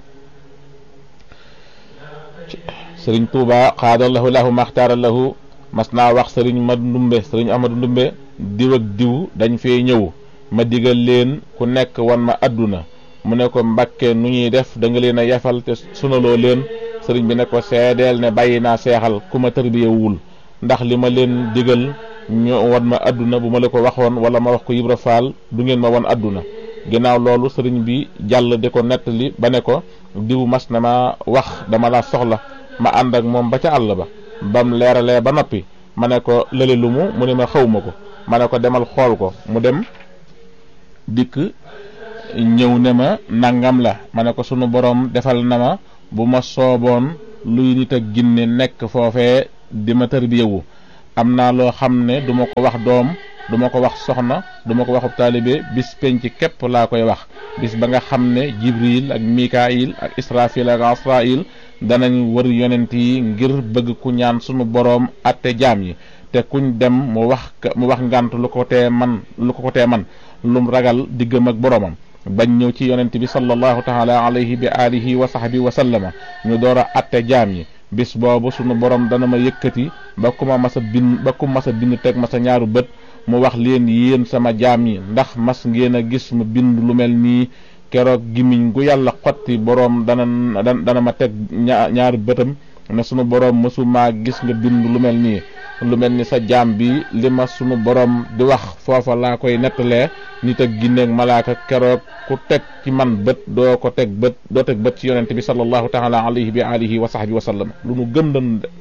sëriñ Tuuba xaadallahu lahu maxtaara lahu mas naa wax sëriñ ma ndumbe sëriñ Ahmadu Ndumbe diw ak diw dañ fee ñëw ma digal leen ku nekk wan ma adduna mu ne ko Mbàkke nu ñuy def da nga leen a yafal te sunaloo leen sëriñ bi ne ko seedeel ne bàyyi naa seexal ku ma tërbiyewul ndax li ma leen digal ñu wan ma adduna bu ma la ko waxoon wala ma wax ko Ibra Faal du ngeen ma wan adduna ginnaaw loolu sëriñ bi jàll di ko nettali ba ne ko diw mas na ma wax dama la soxla ma ànd ak moom ba ca àll ba bam leeralee ba noppi ma ne ko lële lu mu mu ne ma xaw ma ko ma ne ko demal xool ko mu dem dikk ñëw ne ma nangam la ma ne ko sunu borom defal na ma bu ma sooboon luy nit ak ginne nekk foofee di ma tërbiyewu am naa loo xam ne du ma ko wax doom du ma ko wax soxna du ma ko waxub taalibe bis penc képp laa koy wax bis ba nga xam ne Jibril ak Mikaayil ak Israfil ak Asrail danañ wër yonent yi ngir bëgg ku ñaan sunu boroom atte jaam yi te kuñ dem mu wax mu wax ngànt lu ko tee man lu ko ko tee man lum ragal diggam ak boroomam bañ ñëw ci yonent bi sallallahu taala alayhi bi alihi wa sahbi wa sallama ñu door a atte jaam yi bis boobu sunu borom dana ma yëkkati ba ku ma mas a bind ba ku mas a bind teg ma sa ñaaru bët mu wax leen yéen sama jaam yi ndax mas ngeen a gis ma bind lu mel nii keroog gimiñ gu yàlla xotti boroom dana dana ma teg ñaari bëtam ne sunu boroom mësumaa gis nga bind lu mel nii lu mel ni sa jaam bi li ma sunu boroom di wax foofa laa koy nettalee nit ak ginneeg malaaka keroog ku teg ci man bët doo ko teg bët doo teg bët ci yonent bi sallallahu taala alayhi bi alihi wa sahbi wa sallam lu nu gëm dan de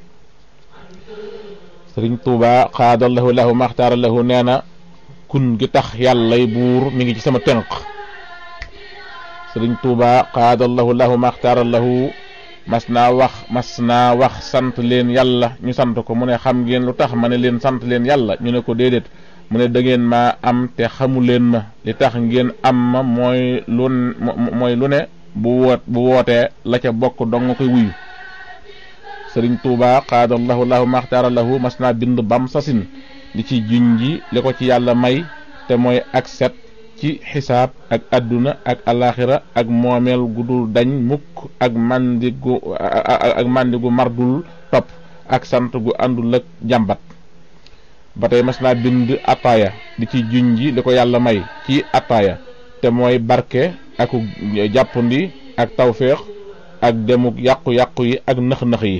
Sëriñ Tuuba xaadallahu lahu maxtaara lahu nee na kun gi tax yàllay buur mi ngi ci sama tënk Sëriñ Tuuba xaadallahu lahu maxtaara lahu mas naa wax mas naa wax sant leen yàlla ñu sant ko mu ne xam ngeen lu tax ma ne leen sant leen yàlla ñu ne ko déedéet mu ne da ngeen maa am te xamu leen ma li tax ngeen am ma mooy lu mooy lu ne bu woot bu wootee la ca bokk dong nga koy wuyu Sëriñ Tuuba xaadallahu lahu maxtaara lahu mas naa bind bam sasin li ci junji li ko ci yàlla may te mooy ak set ci xisaab ak adduna ak alaxira ak moomeel gu dul dañ mukk ak mandi gu ak mandi gu mardul topp ak sant gu àndul ak jàmbat ba tey mas naa bind ataaya di ci junji li ko yàlla may ci ataaya te mooy barke ak jàppandi ak tawféex ak demuk yàqu-yàqu yi ak nëx-nëx yi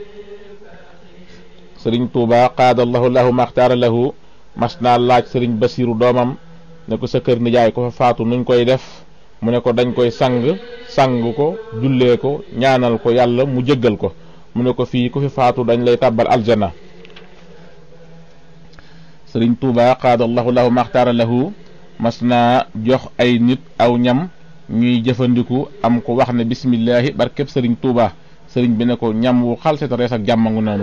Sëriñ Tuuba qaadallahu lahu maxtaara lahu mas naa laaj Sëriñ Basiiru doomam ne ko sa kër nijaay ko fa faatu nuñ koy def mu ne ko dañ koy sang sang ko jullee ko ñaanal ko yàlla mu jëggal ko mu ne ko fii ku fi faatu dañ lay tàbbal aljana Sëriñ Tuuba qaadallahu lahu maxtaara lahu mas naa jox ay nit aw ñam ñuy jëfandiku am ko wax ne bismillahi barkeb Sëriñ Tuuba sëriñ bi ne ko ñam wu xalseta rees ak jàmmangu noonu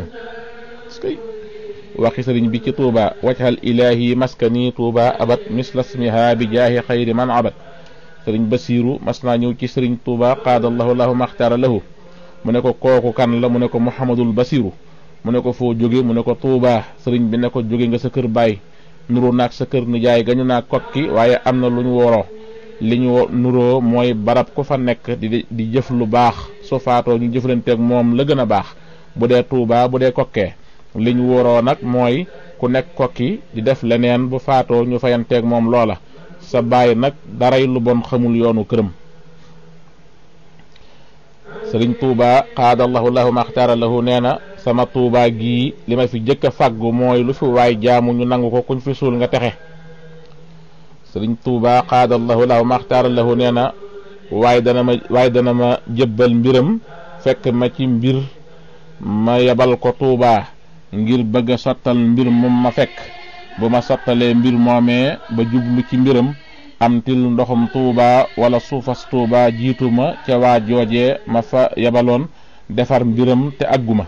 waxi sëriñ bi ci Tuuba wajhal ilahi maskani Tuuba abat misla smiha bi jaahi xayri man abat sëriñ Basiiru mas naa ñëw ci sëriñ Tuuba qaadallahu lahu maxtaara lahu mu ne ko kooku kan la mu ne ko Muhammadul Basiiru mu ne ko foo jóge mu ne ko Tuuba sëriñ bi ne ko jóge nga sa kër baay nuru naag sa kër nijaay gañu naa kokki waaye am na lu ñu woroo li ñu nuroo mooy barab ku fa nekk di di jëf lu baax su faatoo ñu jëflanteeg moom la gën a baax bu dee Tuuba bu dee kokkee li ñu wóoroo nag mooy ku nekk kokki di def leneen bu faatoo ñu fayanteeg moom loola sa baay nag daray lu bon xamul yoonu këram Sëriñ Tuuba qaadallahu lahu maxtaara lahu nee na sama Tuuba gii li ma fi jëkk a fàggu mooy lu fi waay jaamu ñu nangu ko kuñ fi suul nga texe Sëriñ Tuuba qaadallahu lahu maxtaara lahu nee na waaye dana ma waaye dana ma jëbbal mbiram fekk ma ci mbir ma yebal ko Tuuba ngir bëgg a sottal mbir moom ma fekk bu ma sottalee mbir moomee ba jublu ci mbiram am til ndoxum Tuuba wala suufas Tuuba jiitu ma ca waa joojee ma fa yebaloon defar mbiram te àgguma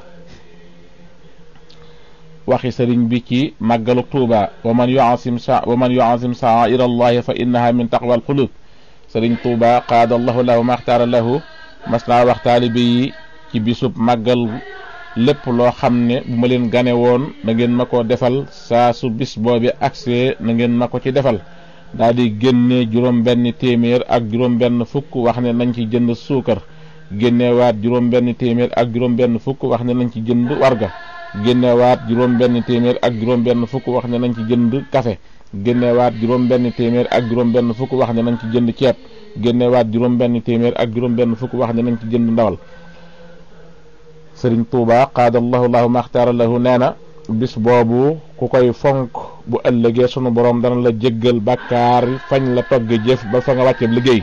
waxi sëriñ bi ci màggalu Tuuba wa man yu'azzim sa wa man yu'azzim sha'a'ira Allahi fa innaha min taqwal qulub Sëriñ Tuuba qaadallahu lahu maxtaara lahu mas naa wax taalibe yi ci bisub màggal lépp loo xam ne bu ma leen gane woon na ngeen ma ko defal saa su bis boobi agsee na ngeen ma ko ci defal daal di génne juróom benn téeméer ak juróom benn fukk wax ne nañ ci jënd suukar génnewaat juróom benn téeméer ak juróom benn fukk wax ne nañ ci jënd warga génnewaat juróom benn téeméer ak juróom benn fukk wax ne nañ ci jënd café génnewaat juróom benn téeméer ak juróom benn fukk wax ne nañ ci jënd ceeb génnewaat juróom benn téeméer ak juróom benn fukk wax ne nañ ci jënd ndawal Sëriñ Tuuba qaadallahu lahu maxtaara lahu nee na bis boobu ku koy fonk bu ëllëgee sunu borom dana la jéggal bàkkaar fañ la togge jëf ba fa nga wàcceeb liggéey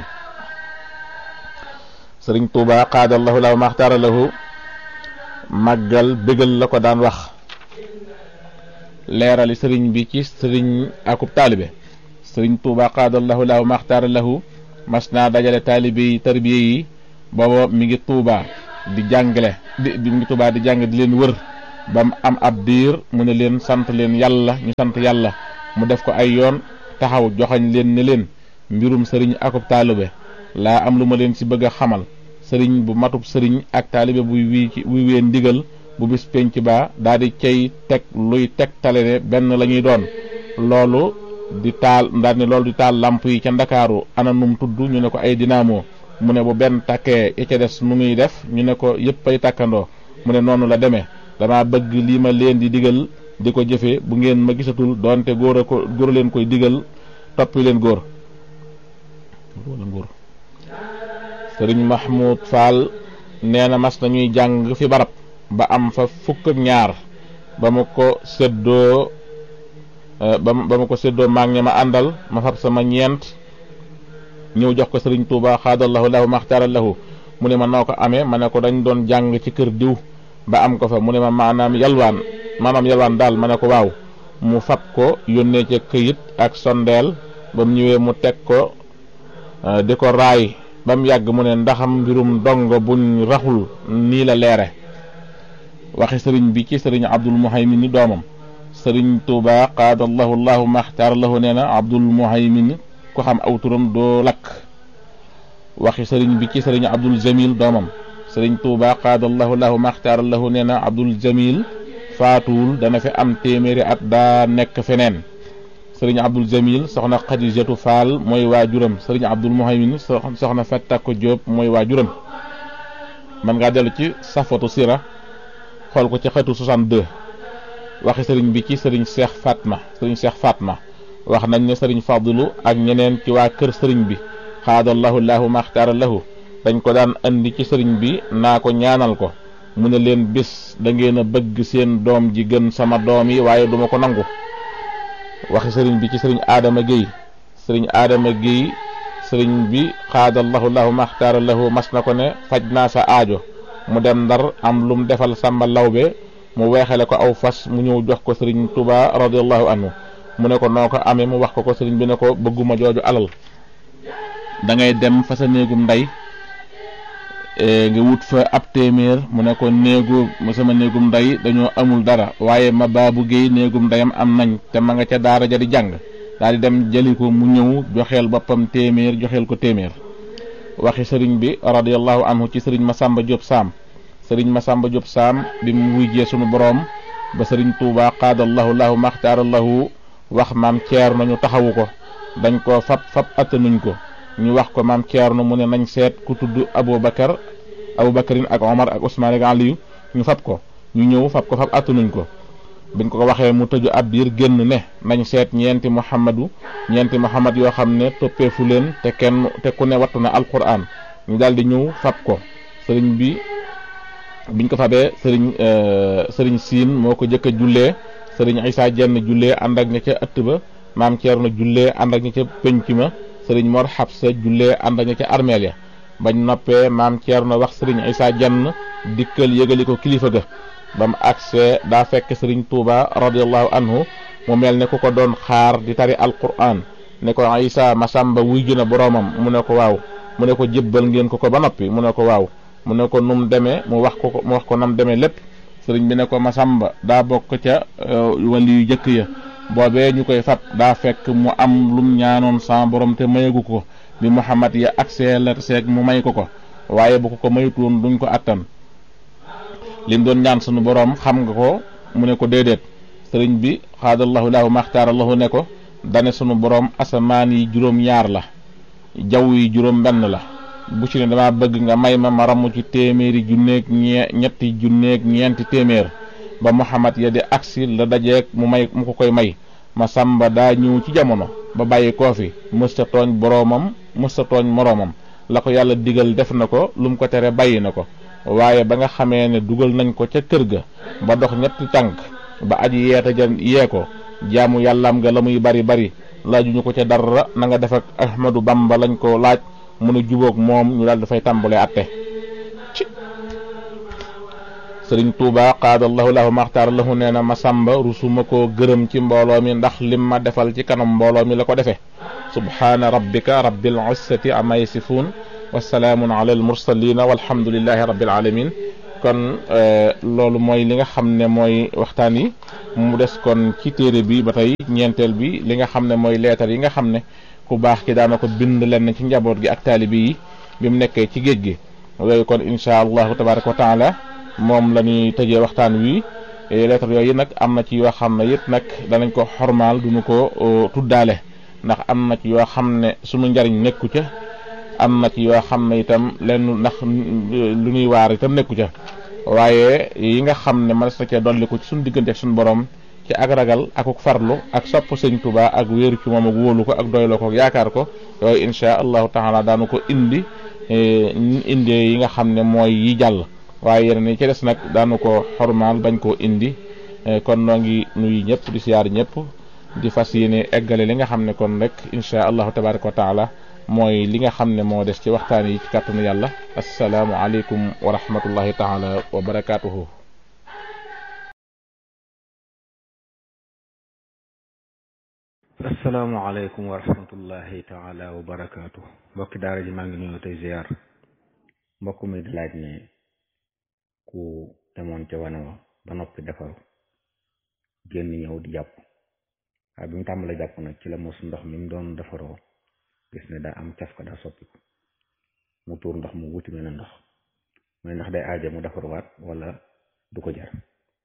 Sëriñ Tuuba qaadallahu lahu maxtaara lahu màggal bégal la ko daan wax leerali sëriñ bi ci sëriñ akub taalibe sëriñ Tuuba qaadallahu lahu maxtaara lahu mas naa dajale taalibe yi tarbiye yi booba mi ngi Tuuba di jàngale di mi ngi Tuuba di jàng di leen wër ba mu am ab diir mu ne leen sant leen yàlla ñu sant yàlla mu def ko ay yoon taxaw joxañ leen ne leen mbirum sëriñ akub taalibe laa am lu ma leen ci bëgg a xamal sëriñ bu matub sëriñ ak taalibe buy wii buy wee ndigal bu bis penc ba daal di cay teg luy teg tale ne benn la ñuy doon loolu di taal daal ne loolu di taal lamp yi ca ndakaaru ana num tudd ñu ne ko ay dinaamo mu ne bu benn takkee ya ca des nu muy def ñu ne ko yëpp ay takkandoo mu ne noonu la demee dama bëgg lii ma leen di digal di ko jëfe bu ngeen ma gisatul doonte góor a ko góor leen koy digal toppi leen góor wala góor sëriñ Mahmoud Fall nee na mas nañuy jàng fi barab ba am fa fukk ak ñaar ba ma ko séddoo ba ba ma ko séddoo maag ña ma àndal ma fab sama ñeent ñëw jox ko sëriñ Tuuba xaadallahu lahu maxtaara lahu mu ne ma noo ko amee ma ne ko dañ doon jàng ci kër diw ba am ko fa mu ne ma maanaam yalwaan maanaam yalwaan daal ma ne ko waaw mu fab ko yónnee ca këyit ak sondeel ba mu ñëwee mu teg ko di ko raay ba mu yàgg mu ne ndaxam mbirum dongo buñ raxul nii la leere waxi sëriñ bi ci sëriñ Abdul Muhaymin ni doomam sëriñ Tuuba qaadallahu llahu maxtaar lahu nee na Abdul Muhaymin ko xam aw turam doo lakk waxi sëriñ bi ci sëriñ Abdul Jamil doomam sëriñ Tuuba qaadallahu lahu maxtaar lahu nee na Abdul Jamil faatuwul dana fi am téeméeri at daa nekk feneen sëriñ Abdul Jamil soxna Xadijatu Faal mooy waajuram sëriñ Abdul Muhaymin soxna Fattako Jóob mooy waajuram man ngaa dellu ci safatu sira xool ko ci xetu soixante-deux waxi sëriñ bi ci sëriñ Seex Fatma sëriñ Seex Fatma wax nañ ne sëriñ Fadlu ak ñeneen ci waa kër sëriñ bi xaadallahu lahu maxtaara lahu dañ ko daan andi ci sëriñ bi naa ko ñaanal ko mu ne leen bis da ngeen a bëgg seen doom ji gën sama doom yi waaye duma ko nangu waxi sëriñ bi ci sëriñ Adama Guèye sëriñ Adama Guèye sëriñ bi xaadallahu lahu maxtaara lahu mas na ko ne faj naa sa aajo mu dem Ndar am lum defal Sàmba Lawbe mu weexale ko aw fas mu ñëw jox ko sëriñ Tuuba radiyallahu anhu mu ne ko noo ko amee mu wax ko ko sëriñ bi ne ko bëgguma jooju alal da ngay dem fa sa néegum ndey nga wut fa ab téeméer mu ne ko néegu sama néegum ndey dañoo amul dara waaye ma baabu géey néegum ndeyam am nañ te ma nga ca daara ja di jàng daal di dem jëli ko mu ñëw joxeel boppam téeméer joxeel ko téeméer waxi sëriñ bi radiyallahu anhu ci sëriñ Masamba Diop Sam sëriñ Masamba Diop Sam bi mu wujjee sunu boroom ba sëriñ Tuuba qaadallahu lahu maxtaara lahu wax maam Ceerno ñu taxawu ko dañ ko fab fab attanuñ ko ñu wax ko maam Ceerno mu ne nañ seet ku tudd Aboubacar Aboubacarin ak Omar ak Ousmane ak Aliyu ñu fab ko ñu ñëw fab ko fab attanuñ ko biñ ko waxee mu tëju ab biir génn ne nañ seet ñeenti Muhammadu ñeenti Muhammad yoo xam ne toppeefu leen te kenn te ku ne wattu na alquran ñu daal di ñëw fab ko sëriñ bi biñ ko fabee sëriñ sëriñ Siin moo ko jëkk a jullee sëriñ Isaa Jenn jullee ànd ak ña ca ëtt ba maam Ceerno jullee ànd ak ña ca penc ma sëriñ Mor Xabsa jullee ànd ak ña ca armeel ya bañ noppee maam Ceerno wax sëriñ Isaa Jenn dikkal yëgali ko kilifa ga ba mu agsee daa fekk sëriñ Tuuba radiyallahu anhu mu mel ne ku ko doon xaar di tari alquran ne ko Isaa Masamba wuy jëna boroomam mu ne ko waaw mu ne ko jébbal ngeen ko ko ba noppi mu ne ko waaw mu ne ko num demee mu wax ko mu wax ko nam demee lépp sëriñ bi ne ko Masamba daa bokk ca wali yu jëkk ya boobee ñu koy fab daa fekk mu am lum ñaanoon sa borom te mayagu ko bi Muhammad ya agsee la seeg mu may ko ko waaye bu ko ko mayutoon duñ ko attan lim doon ñaan sunu borom xam nga ko mu ne ko déedéet sëriñ bi xaadallahu lahu maxtaarallahu ne ko dane sunu borom asamaan yi juróom ñaar la jaww yi juróom benn la bu ci ne dama bëgg nga may ma ma ramu ci téeméeri junneeg ñee ñetti junneeg ñeenti téeméer ba Muhammad ya di agsi la dajeeg mu may mu ko koy may Masamba daa ñëw ci jamono ba bàyyi koo fi mësta tooñ boroomam mësta tooñ moroomam la ko yàlla digal def na ko lu mu ko tere bàyyi na ko waaye ba nga xamee ne dugal nañ ko ca kër ga ba dox ñetti tànk ba aji yeeta ja yee ko jaamu yàllaam nga la muy bari bari laajuñu ko ca dara na nga def ak Ahmadu Bamba lañ ko laaj mun a jubóog moom ñu daal dafay tàmbalee atte ci sëriñ Tuuba qaadallahu lahu maxtaar lahu nee na Masamba rusuma koo gërëm ci mbooloo mi ndax lim ma defal ci kanam mbooloo mi la ko defee subhaana rabbika rabbil izzati amma yasifuun wa salaamun ala al mursalin walhamdulillahi rabbil alamin kon loolu mooy li nga xam ne mooy waxtaan yi mu des kon ci téere bi ba tey ñeenteel bi li nga xam ne mooy leetar yi nga xam ne ku baax ki daana ko bind lenn ci njaboot gi ak taalibi yi bi mu nekkee ci géej gi yooyu kon insha allahu tabaraka wa taala moom la ñuy tëjee waxtaan wi leetar yooyu nag am na ci yoo xam ne it nag danañ ko xormaal duñu ko tuddaale ndax am na ci yoo xam ne sunu njariñ nekku ca am na ci yoo xam ne itam lenn ndax lu ñuy waar itam nekku ca waaye yi nga xam ne mën na cee dolliku ci suñu diggante ak suñu borom ci ak ragal akuk farlu ak sopp sëñ Tuubaa ak wéeru ci moom ak wóolu ko ak doyloo ko ak yaakaar ko yooyu insha allahu taala daanu ko indi indi yi nga xam ne mooy yi jàll waaye yeneen yi ci des nag daanu ko xormaal bañ koo indi kon noo ngi nuyu ñëpp di siyaar ñëpp di fas yéene eggale li nga xam ne kon rek insha allahu tabaraka wa taala mooy li nga xam ne moo des ci waxtaan yi ci kàttanu yàlla assalaamu aleykum wa rahmatullahi taala wa barakatuhu assalaamu aleykum wa rahmatullahi taala wa barakatuh mbokki daara ji maa ngi nuyu tey ziar mbokk mi di laaj ne ku demoon ca wane wa ba noppi defaru génn ñëw di jàpp waaye bi mu tàmbalee jàpp nag ci la mos ndox mi mu doon defaroo gis ne daa am caf ka daa soppiku mu tuur ndox mu wuti mel ndox mooy ndax day aaje mu defaruwaat wala du ko jar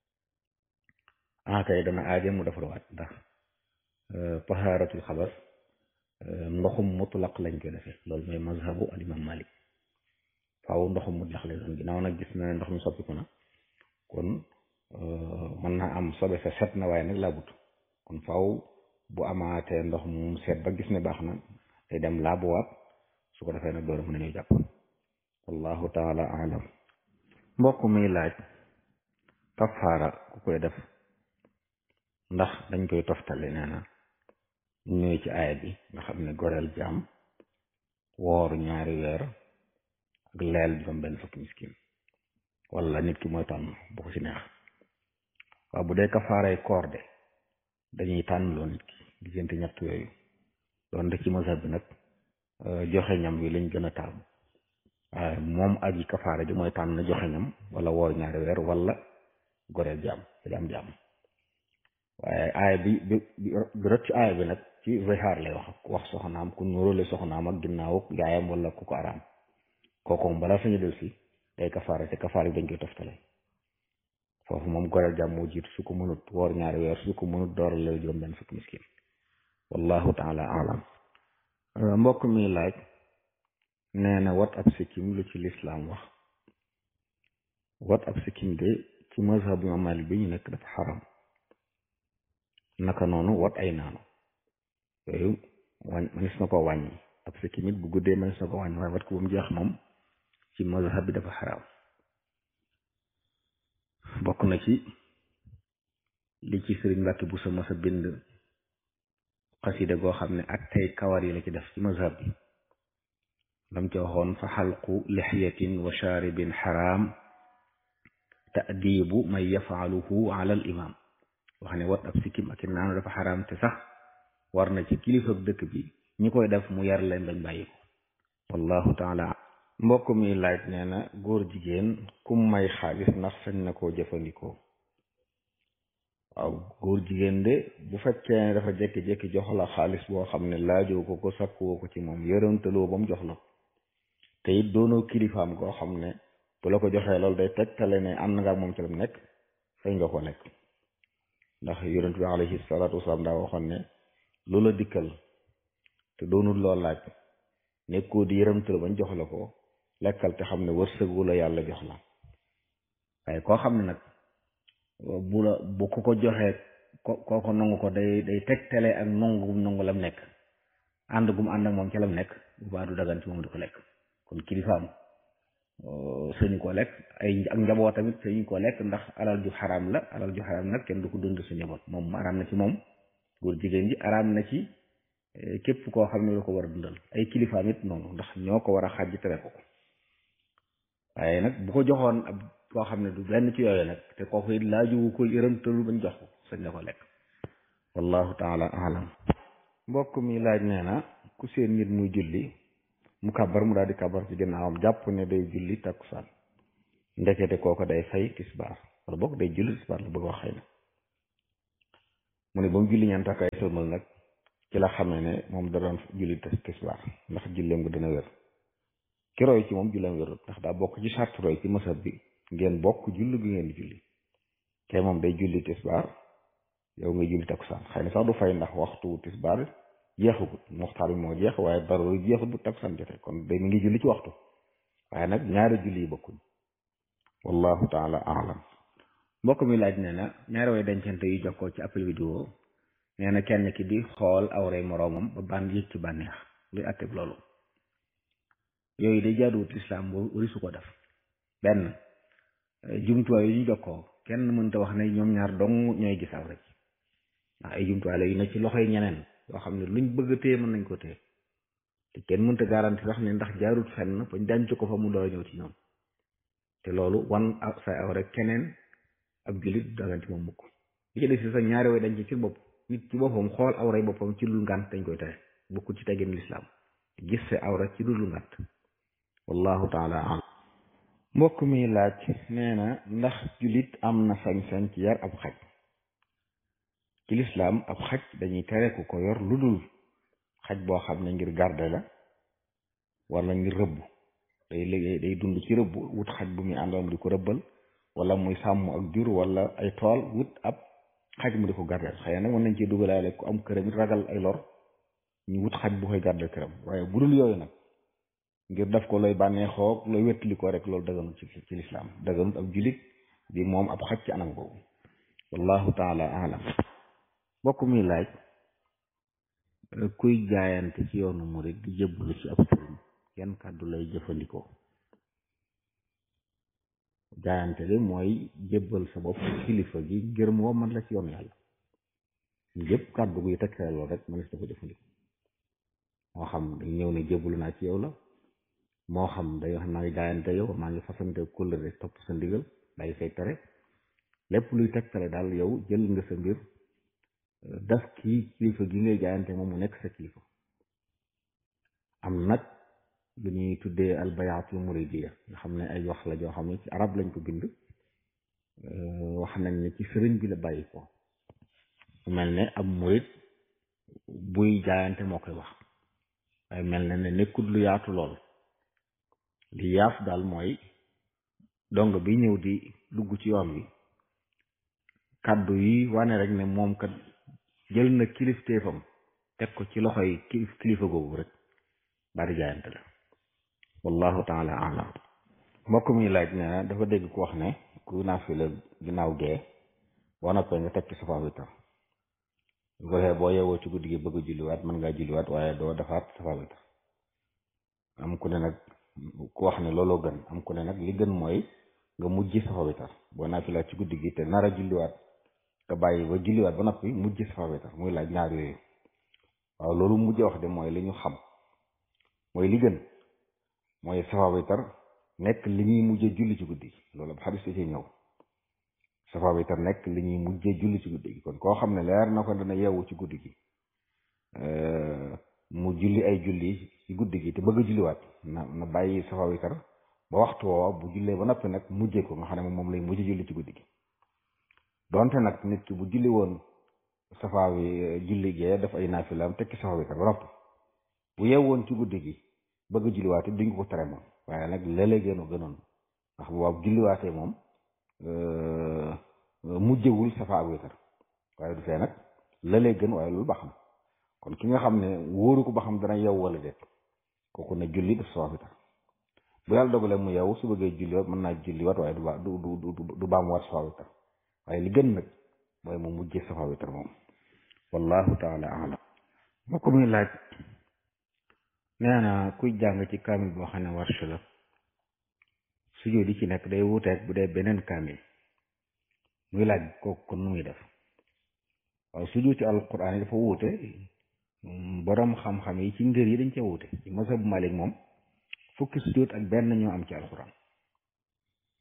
ah kay dana aaje mu defaruwaat ndax tahaaratul xabas ndoxum mutlaq lañ koy defee loolu mooy mazhabu al imam Malik faaw ndoxum mutlaq lay doon ginnaaw nag gis na ne ndox mi soppiku na kon mën naa am sobe sa set na waaye nag laabut kon faaw bu amaatee ndox mu set ba gis ne baax na day dem laabuwaat su ko defee nag doora mën nañu jàpp wallahu taala alam mbokk mi laaj kafaara ku koy def ndax dañ koy toftale nee na ñëw ci aaya bi nga xam ne goreel jaam woor ñaari weer ak leel juróom benn fukki miskin wala nit ki mooy tànn bu ko ci neex waaw bu dee kafaaray koor de dañuy tànn loo nit ki diggante ñett yooyu doon de ci mazhab bi nag joxe ñam wi lañ gën a taamu waaye moom aji kafaara ji mooy tànn joxe ñam wala woor ñaari weer wala goreel jaam jaam jaam waaye aaya bi bi bi rot ci aaya bi nag ci zihaar lay wax wax soxnaam ku nuróole soxnaam ak ginnaaw yaayam wala ku ko araam kooku moom balaa sañu del si day kafaara te kafaara yi dañ koy toftale foofu moom goreel jaam moo jiitu su ko mënut woor ñaari weer su ko mënut dooral la juróom benn fukki miskin wallahu taala alam mbokk mi laaj nee na wat ab sikkim lu ci lislaam wax wat ab sikkim de ci mazhabu imam Malik bi ñu nekk dafa xaram naka noonu wat ay naanu yooyu wañ manis na ko wàññi ab sikkim it bu guddee manis na ko wàññi waaye wat ko ba mu jeex moom ci mazhab bi dafa xaraam bokk na ci li ci sëriñ Mbàkke bu sa masa bind xasida goo xam ne ak tey kawar yi la ci def ci mazhab bi lam ci waxoon fa xalqu lixyatin wa shaaribin xaraam ta'dibu man yafaaluhu ala al imam wax ne wat ab sikkim ak i naanu dafa xaraam te sax war na ci kilifa dëkk bi ñi koy def mu yar leen bañ bàyyi ko wallahu taala mbokk mi laaj nee na góor jigéen kum may xaalis ndax sañ na koo jëfandikoo waaw góor jigéen de bu fekkee ne dafa jékki-jékki jox la xaalis boo xam ne laajoo ko ko sakkuwoo ko ci moom yërëmtaloo ba mu jox la te it doonoo kilifaam koo xam ne bu la ko joxee loolu day tegtale ne am na nga ak moom ci la mu nekk fay nga ko lekk ndax yonent bi alayhi salaatu wasalaam daa waxoon ne lu la dikkal te doonul loo laaj nekkoo di yërëmtal bañ jox la ko lekkal te xam ne wërsëgu la yàlla jox la waaye koo xam ne nag bu la bu ko ko joxee ko koo ko nangu ko day day tegtale ak nangu gum nangu lam nekk ànd gum ànd ak moom ca lam nekk bu baa du dagan ci moom di ko lekk kon kilifaam sëñu ko lekk ay ak njaboot tamit sëñu ko lekk ndax alal ju xaraam la alal ju xaraam nag kenn du ko dund sa njaboot moom araam na ci moom góor jigéen ji araam na ci képp koo xam ne la ko war a dundal ay kilifaam it noonu ndax ñoo ko war a xàjj tere ko ko waaye nag bu ko joxoon ab koo xam ne du benn ci yooyu nag te kooku it laaju ko yërëm tëlul bañ jox ko sañ na ko lekk wallahu taala alam mbokk mi laaj nee na ku seen nit muy julli mu kabar mu daal di kabar ci ginnaawam jàpp ne day julli takkusaan ndekete kooko day fay tisbaar wala bokk day julli tisbaar la bëgg wax xëy na mu ne ba mu julli ñeent ak ay sëlmal nag ci la xamee ne moom da doon julli tisbaar ndax julleem nga dina wér ki roy ci moom julleem wérut ndax daa bokk ci sart roy ci masab bi ngeen bokk julli gi ngeen di julli te moom day julli tisbaar yow ngay julli takkusaan xëy na sax du fay ndax waxtu tisbaar jeexagut muxtaar bi moo jeex waaye dara jeexut bu takkusaan jotee kon day mi ngi julli ci waxtu waaye nag ñaari julli yi bokkuñ wallahu taala alam mbokk mi laaj nee na ñaari way dencante yu jokkoo ci appel vidéo nee na kenn ki di xool awray moroomam ba ban yëg ci bànneex luy atteb loolu yooyu day jaaduwut lislaam boo wari su ko def benn jumtuwaay yu ñu jokkoo kenn mënta wax ne ñoom ñaar dong ñooy gis awra ci ndax ay jumtuwaay la yu ne ci loxoy ñeneen yoo xam ne luñ bëgg a téye mën nañ ko téye te kenn mënta garanti sax ne ndax jaarut fenn bañ denc ko fa mu door a ñëw ci ñoom te loolu wan say awra keneen ab jullit daganti moom mukk li ci des si sax ñaari way dañ ci ci bopp nit ci boppam xool awray boppam ci dul ngànt dañ koy tere bokkul ci teggin lislaam gis sa awra ci dul ngànt wallahu taala alam mbokk mi laaj nee na ndax jullit am na sañ-sañ ci yar ab xaj ci lislaam ab xaj dañuy tere ku ko yor lu dul xaj boo xam ne ngir garde la wala ngir rëbb day liggéey day dund ci rëbb wut xaj bu muy àndoon di ko rëbbal wala muy sàmm ak jur wala ay tool wut ab xaj mu di ko gardeel xëy na mën nañ ci dugalaale ku am këram it ragal ay lor ñu wut xaj bu koy gardeel këram waaye bu dul yooyu nag ngir def ko looy bànneexoo looy wettali ko rek loolu daganut ci ci lislaam daganut ab julit di moom ab xaj ci anam boobu wallahu taala alam mbokk mi laaj kuy jaayante ci yoonu murid di jëbbalu ci ab sëriñ yan kàddu lay jëfandikoo jaayante li mooy jébbal sa bopp kilifa gi ngir moo man la ci yoonu yàlla yëpp kàddu guy tegtale loolu rek mënees na ko jëfandikoo moo xam day ñëw ne jébbalu naa ci yow la moo xam day wax maa ngi jaayante yow maa ngi fasante kóllëre topp sa ndigal day say tere lépp luy tegtale daal yow jël nga sa mbir daf kii kilifa gi ngay jaayante moom mu nekk sa kilifa am nag lu ñuy tuddee albayaatul muridiya nga xam ne ay wax la joo xam ne ci arab lañ ko bind wax nañ ne ci sëriñ bi la bàyyi ko mel ne ab murid buy jaayante moo koy wax waaye mel na ne nekkul lu yaatu lool li yaatu daal mooy dong bi ñëw di dugg ci yoon wi kàddu yi wane rek ne moom kat jël na kilifteefam teg ko ci loxoy kilifa googu rek bari jaayante la wallahu taala alam mbokk mi laaj ne dafa dégg ku wax ne ku naafila ginnaaw gee boo noppee nga teg ci safa witar bu ko defee boo yeewoo ci guddi gi bëgg a julliwaat mën ngaa julliwaat waaye doo defaat safa witar am ku ne nag ku wax ne looloo gën am ku ne nag li gën mooy nga mujj safa witar boo naafila ci guddi gi te nar a julliwaat nga bàyyi ba julliwaat ba noppi mujj safa witar muy laaj ñaar yooyu waaw loolu mujj wax de mooy li ñu xam mooy li gën mooy safa witar nekk li ñuy mujjee julli ci guddi gi loolu ab xadis ci ñëw safa witar nekk li ñuy mujjee julli ci guddi gi kon koo xam ne leer na ko dana yeewu ci guddi gi mu julli ay julli ci guddi gi te bëgg a julliwaat na na bàyyi safa witar ba waxtu woowa bu jullee ba noppi nag mujjee ko nga xam ne moom lay mujjee julli ci guddi gi donte nag nit ki bu julli woon safa wi julli gee daf ay naafilaam tekki safa witar ba noppi bu yeewoon ci guddi gi bëgg a julliwaatee duñ ko tere moom waaye nag léeg-léeg gënu gënoon ndax bu waaw julliwaatee moom mujjewul safa ak witar waaye du fee nag léeg-léeg gën waaye loolu ba xam kon ki nga xam ne wóoru ko ba xam dana yeew wala déet kooku ne julli def safa witar bu yàlla dogalee mu yeewu su bëggee julliwaat mën naa julliwaat waaye du ba du du du baamuwaat safa witar waaye li gën nag mooy mu mujjee safa witar moom wallahu taala alam moo ko muy laaj nee na kuy jàng ci kaamil boo xam ne warsh la sujjóot di ci nekk day wuuteeg bu dee beneen kaamil muy laaj kooku kon nu muy def waaw sujjóot ci alquran yi dafa wuute borom xam-xam yi ci ngër yi dañ cee wuute ci mazhab Malik moom fukki sujjóot ak benn ñoo am ci alquran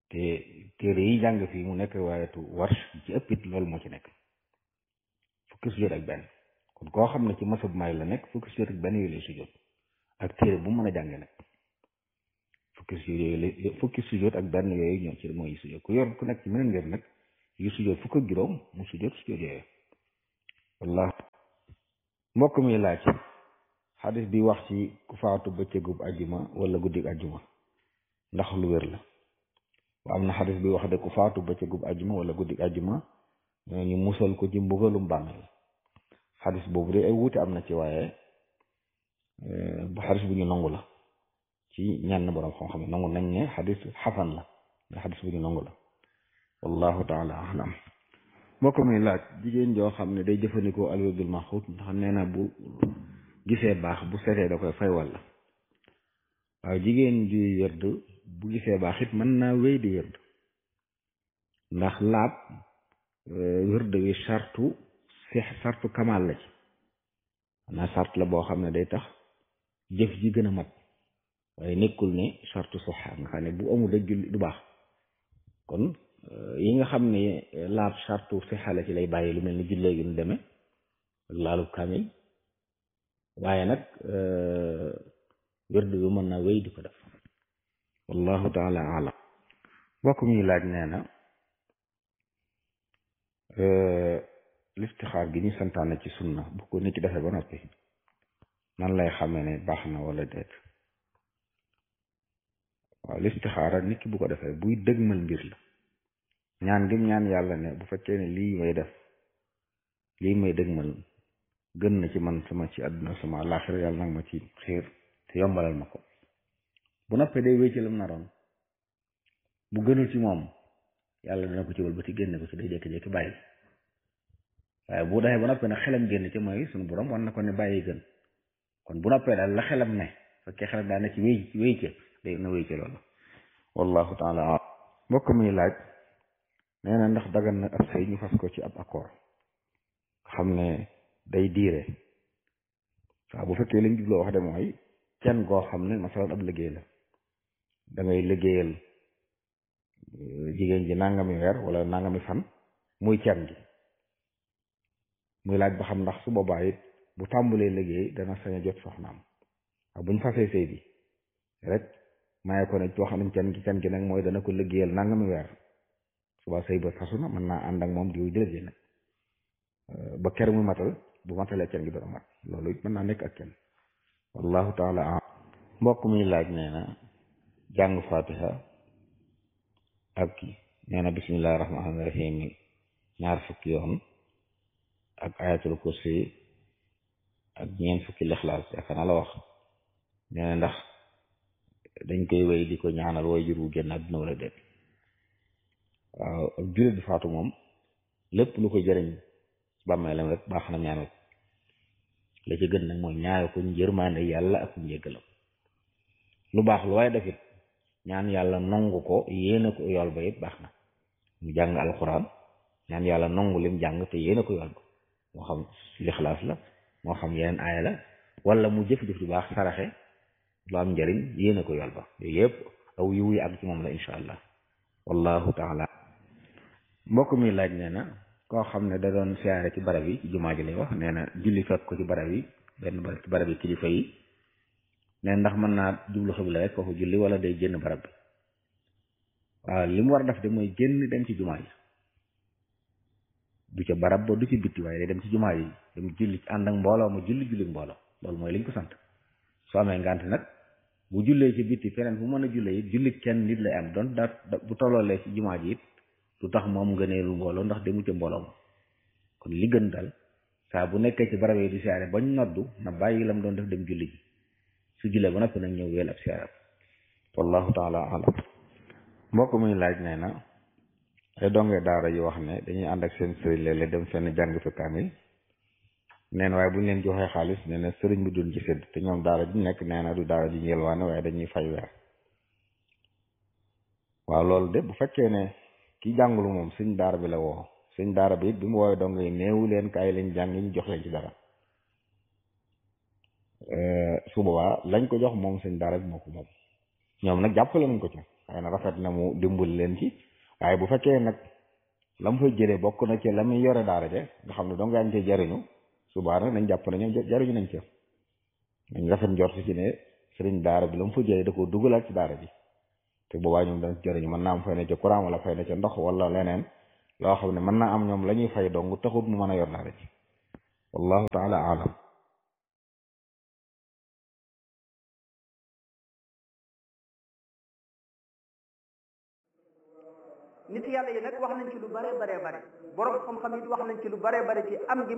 te téere yi jàng fii mu nekk riwaayatu Warsh ci ëpp it loolu moo ci nekk fukki sujjóot ak benn kon koo xam ne ci masab Maalik la nekk fukki sujjóot ak benn yooyu lay sujjóot ak téere bu mën a jànge nag fukki sujjóot yooyu lay fukki sujjóot ak benn yooyu ñoo ci mooy sujjóot ku yor ku nekk ci meneen ngir nag yu sujjóot fukk ak juróom mu sujjóot sujjóot yooyu wallah mbokk mi laaj xadis bi wax ci ku faatu bëccëgub ajjuma wala guddig ajjuma ndax lu wér la wa am na xadis bi wax de ku faatu bëccëgub ajjuma wala guddig ajjuma ñu musal ko ci mbugalum bàmmeel xadis boobu de ay wuute am na ci waaye bu xadis bu ñu nangu la ci ñenn borom xam-xam nangu nañ ne xadis xasan la mais xadis bu ñu nangu la wallahu taala alam mbokk mi laaj jigéen joo xam ne day jëfandikoo alwirdul maxuut ndax nee na bu gisee baax bu setee da koy fay walla waaw jigéen juy wërd bu gisee baax it mën naa wéy di wërd ndax laab wërd wi sartu si sartu kamaal la ci xanaa sart la boo xam ne day tax jëf ji gën a mat waaye nekkul ne sartu soxa nga xam ne bu amul rek julli du baax kon yi nga xam ne laab sartu sixa la ci lay bàyyi lu mel ni jullee gi nu demee ak laalub kaamil waaye nag wërd bi mën naa wéy di ko def wallahu taala alam mbokk mi laaj nee na listixaar gi ñu santaane ci sunna bu ko nit ki defee ba noppi nan lay xamee ne baax na wala déet waaw listixaara nit ki bu ko defee buy dëgmal mbir la ñaan gim ñaan yàlla ne bu fekkee ne lii may def lii may dëgmal gën na ci man sama ci àdduna sama àllaaxira yàlla nag ma ci xiir te yombalal ma ko bu noppee day wéy ci lam naroon bu gënul ci moom yàlla dina ko ci wëlbati génne ko ci day jékki-jékki bàyyi waaye bu defee ba noppee nag xelam génn ci mooy suñu borom war na ko ne bàyyi gën kon bu noppee daal la xelam ne fekkee xelam daal ne ci wéy wéy ci day na wéy ci loolu wallahu taala mbokk mi laaj nee na ndax dagan na ab sëy ñu fas ko ci ab accord xam ne day diire waaw bu fekkee liñ jubloo wax de mooy kenn goo xam ne masalan ab liggéey la da ngay liggéeyal jigéen ji nangami weer wala nangami fan muy kenn gi muy laaj ba xam ndax su boobaa it bu tàmbalee liggéey dana sañ a jot soxnaam waaw buñ fasee sëy bi rek maye ko ne wax nañ kenn gi kenn gi nag mooy dana ko liggéeyal nangami weer suba sëy ba fasu na mën naa ànd ak moom diw jël nag ba ker mu matal bu matalee kenn gi doon mat loolu it mën naa nekk ak kenn wallahu taala am mbokk mi laaj nee na jàng fatiha ak nee na bismillahi rahmaani rahim ñaar fukki yoon ak ayatul kursi ak ñeent fukki lixlaas yaakaar naa la wax nee na ndax dañ koy wéy di ko ñaanal way jur wu génn àdduna wala déet waaw ak jullit bi faatu moom lépp lu ko jëriñ bàmmeelam rek baax na ñaanal la ci gën nag mooy ñaanal ko yërmande yàlla ak njéggalam lu baax lu waaye defit ñaan yàlla nongu ko yéene ko yool ba it baax na mu jàng alxuraan ñaan yàlla nongu lim jàng te yéene ko yool ba moo xam lixlaas la moo xam yeneen aaya la wala mu jëf-jëf du baax saraxe lu am njëriñ yéene ko yool ba yooyu yëpp aw yiw yi ak ci moom la insha allah wallahu taala mbokk mi laaj nee na koo xam ne da doon siyaare ci barab yi ci jumaa ji lay wax nee na julli fekk ko ci barab yi benn barab ci barab yi kilifa yi nee ndax mën naa jublu xibla rek foofu julli wala day génn barab bi waaw li mu war a def de mooy génn dem ci jumaa yi du ca barab ba du ci bitti waaye day dem ci jumaa yi dem julli ànd ak mbooloo ma julli julli mbooloo loolu mooy liñ ko sant soo amee ngànt nag bu jullee ci bitti feneen fu mën a jullee it julli kenn nit lay am doon daa bu tolloolee ci jumaa ji it lu tax moom ngëneelu mbooloo ndax demu ca mbooloo ma kon li gën daal saa bu nekkee ci barab yi di siyaare bañ noddu na bàyyi lam doon def dem julli ji su jullee ba noppi nag ñëw weel ab siyaare wallahu taala alam mbokk muy laaj nee na ay donge daara yu wax ne dañuy ànd ak seen sëriñ léeg-léeg dem fenn jàng fi kaamil neen waaye bu ñu leen joxee xaalis nee na sëriñ bi duñ ci sédd te ñoom daara ji nekk nee na du daara ji ñu yelwaane waaye dañuy fay weer waaw loolu de bu fekkee ne ki jàngulu moom sëñ daara bi la woo sëñ daara bi it bi mu woowee dong yi néewu leen kaay leen jàng ñu jox leen ci dara su boobaa lañ ko jox moom sëñ daara bi moo ko moom ñoom nag jàppale nañ ko ci xëy na rafet na mu dimbali leen ci waaye bu fekkee nag la mu fay jëlee bokk na ci la muy yore daara ja nga xam ne dong yaa ngi cee jariñu subaa nag nañ jàpp ne ñoom jariñu nañ ca nañ rafet njort ci ne sëriñ daara bi la mu fa jëlee da koo dugalaat ci daara bi te boobaa ñoom dañ jariñu mën naa am fay na ca courant wala fay na ca ndox wala leneen loo xam ne mën naa am ñoom la ñuy fay dong taxut mu mën a yor daara ji wallahu taala alam nit yàlla yi nag wax nañ ci lu bare bare bare borom xam-xam it wax nañ ci lu bare bare ci am gi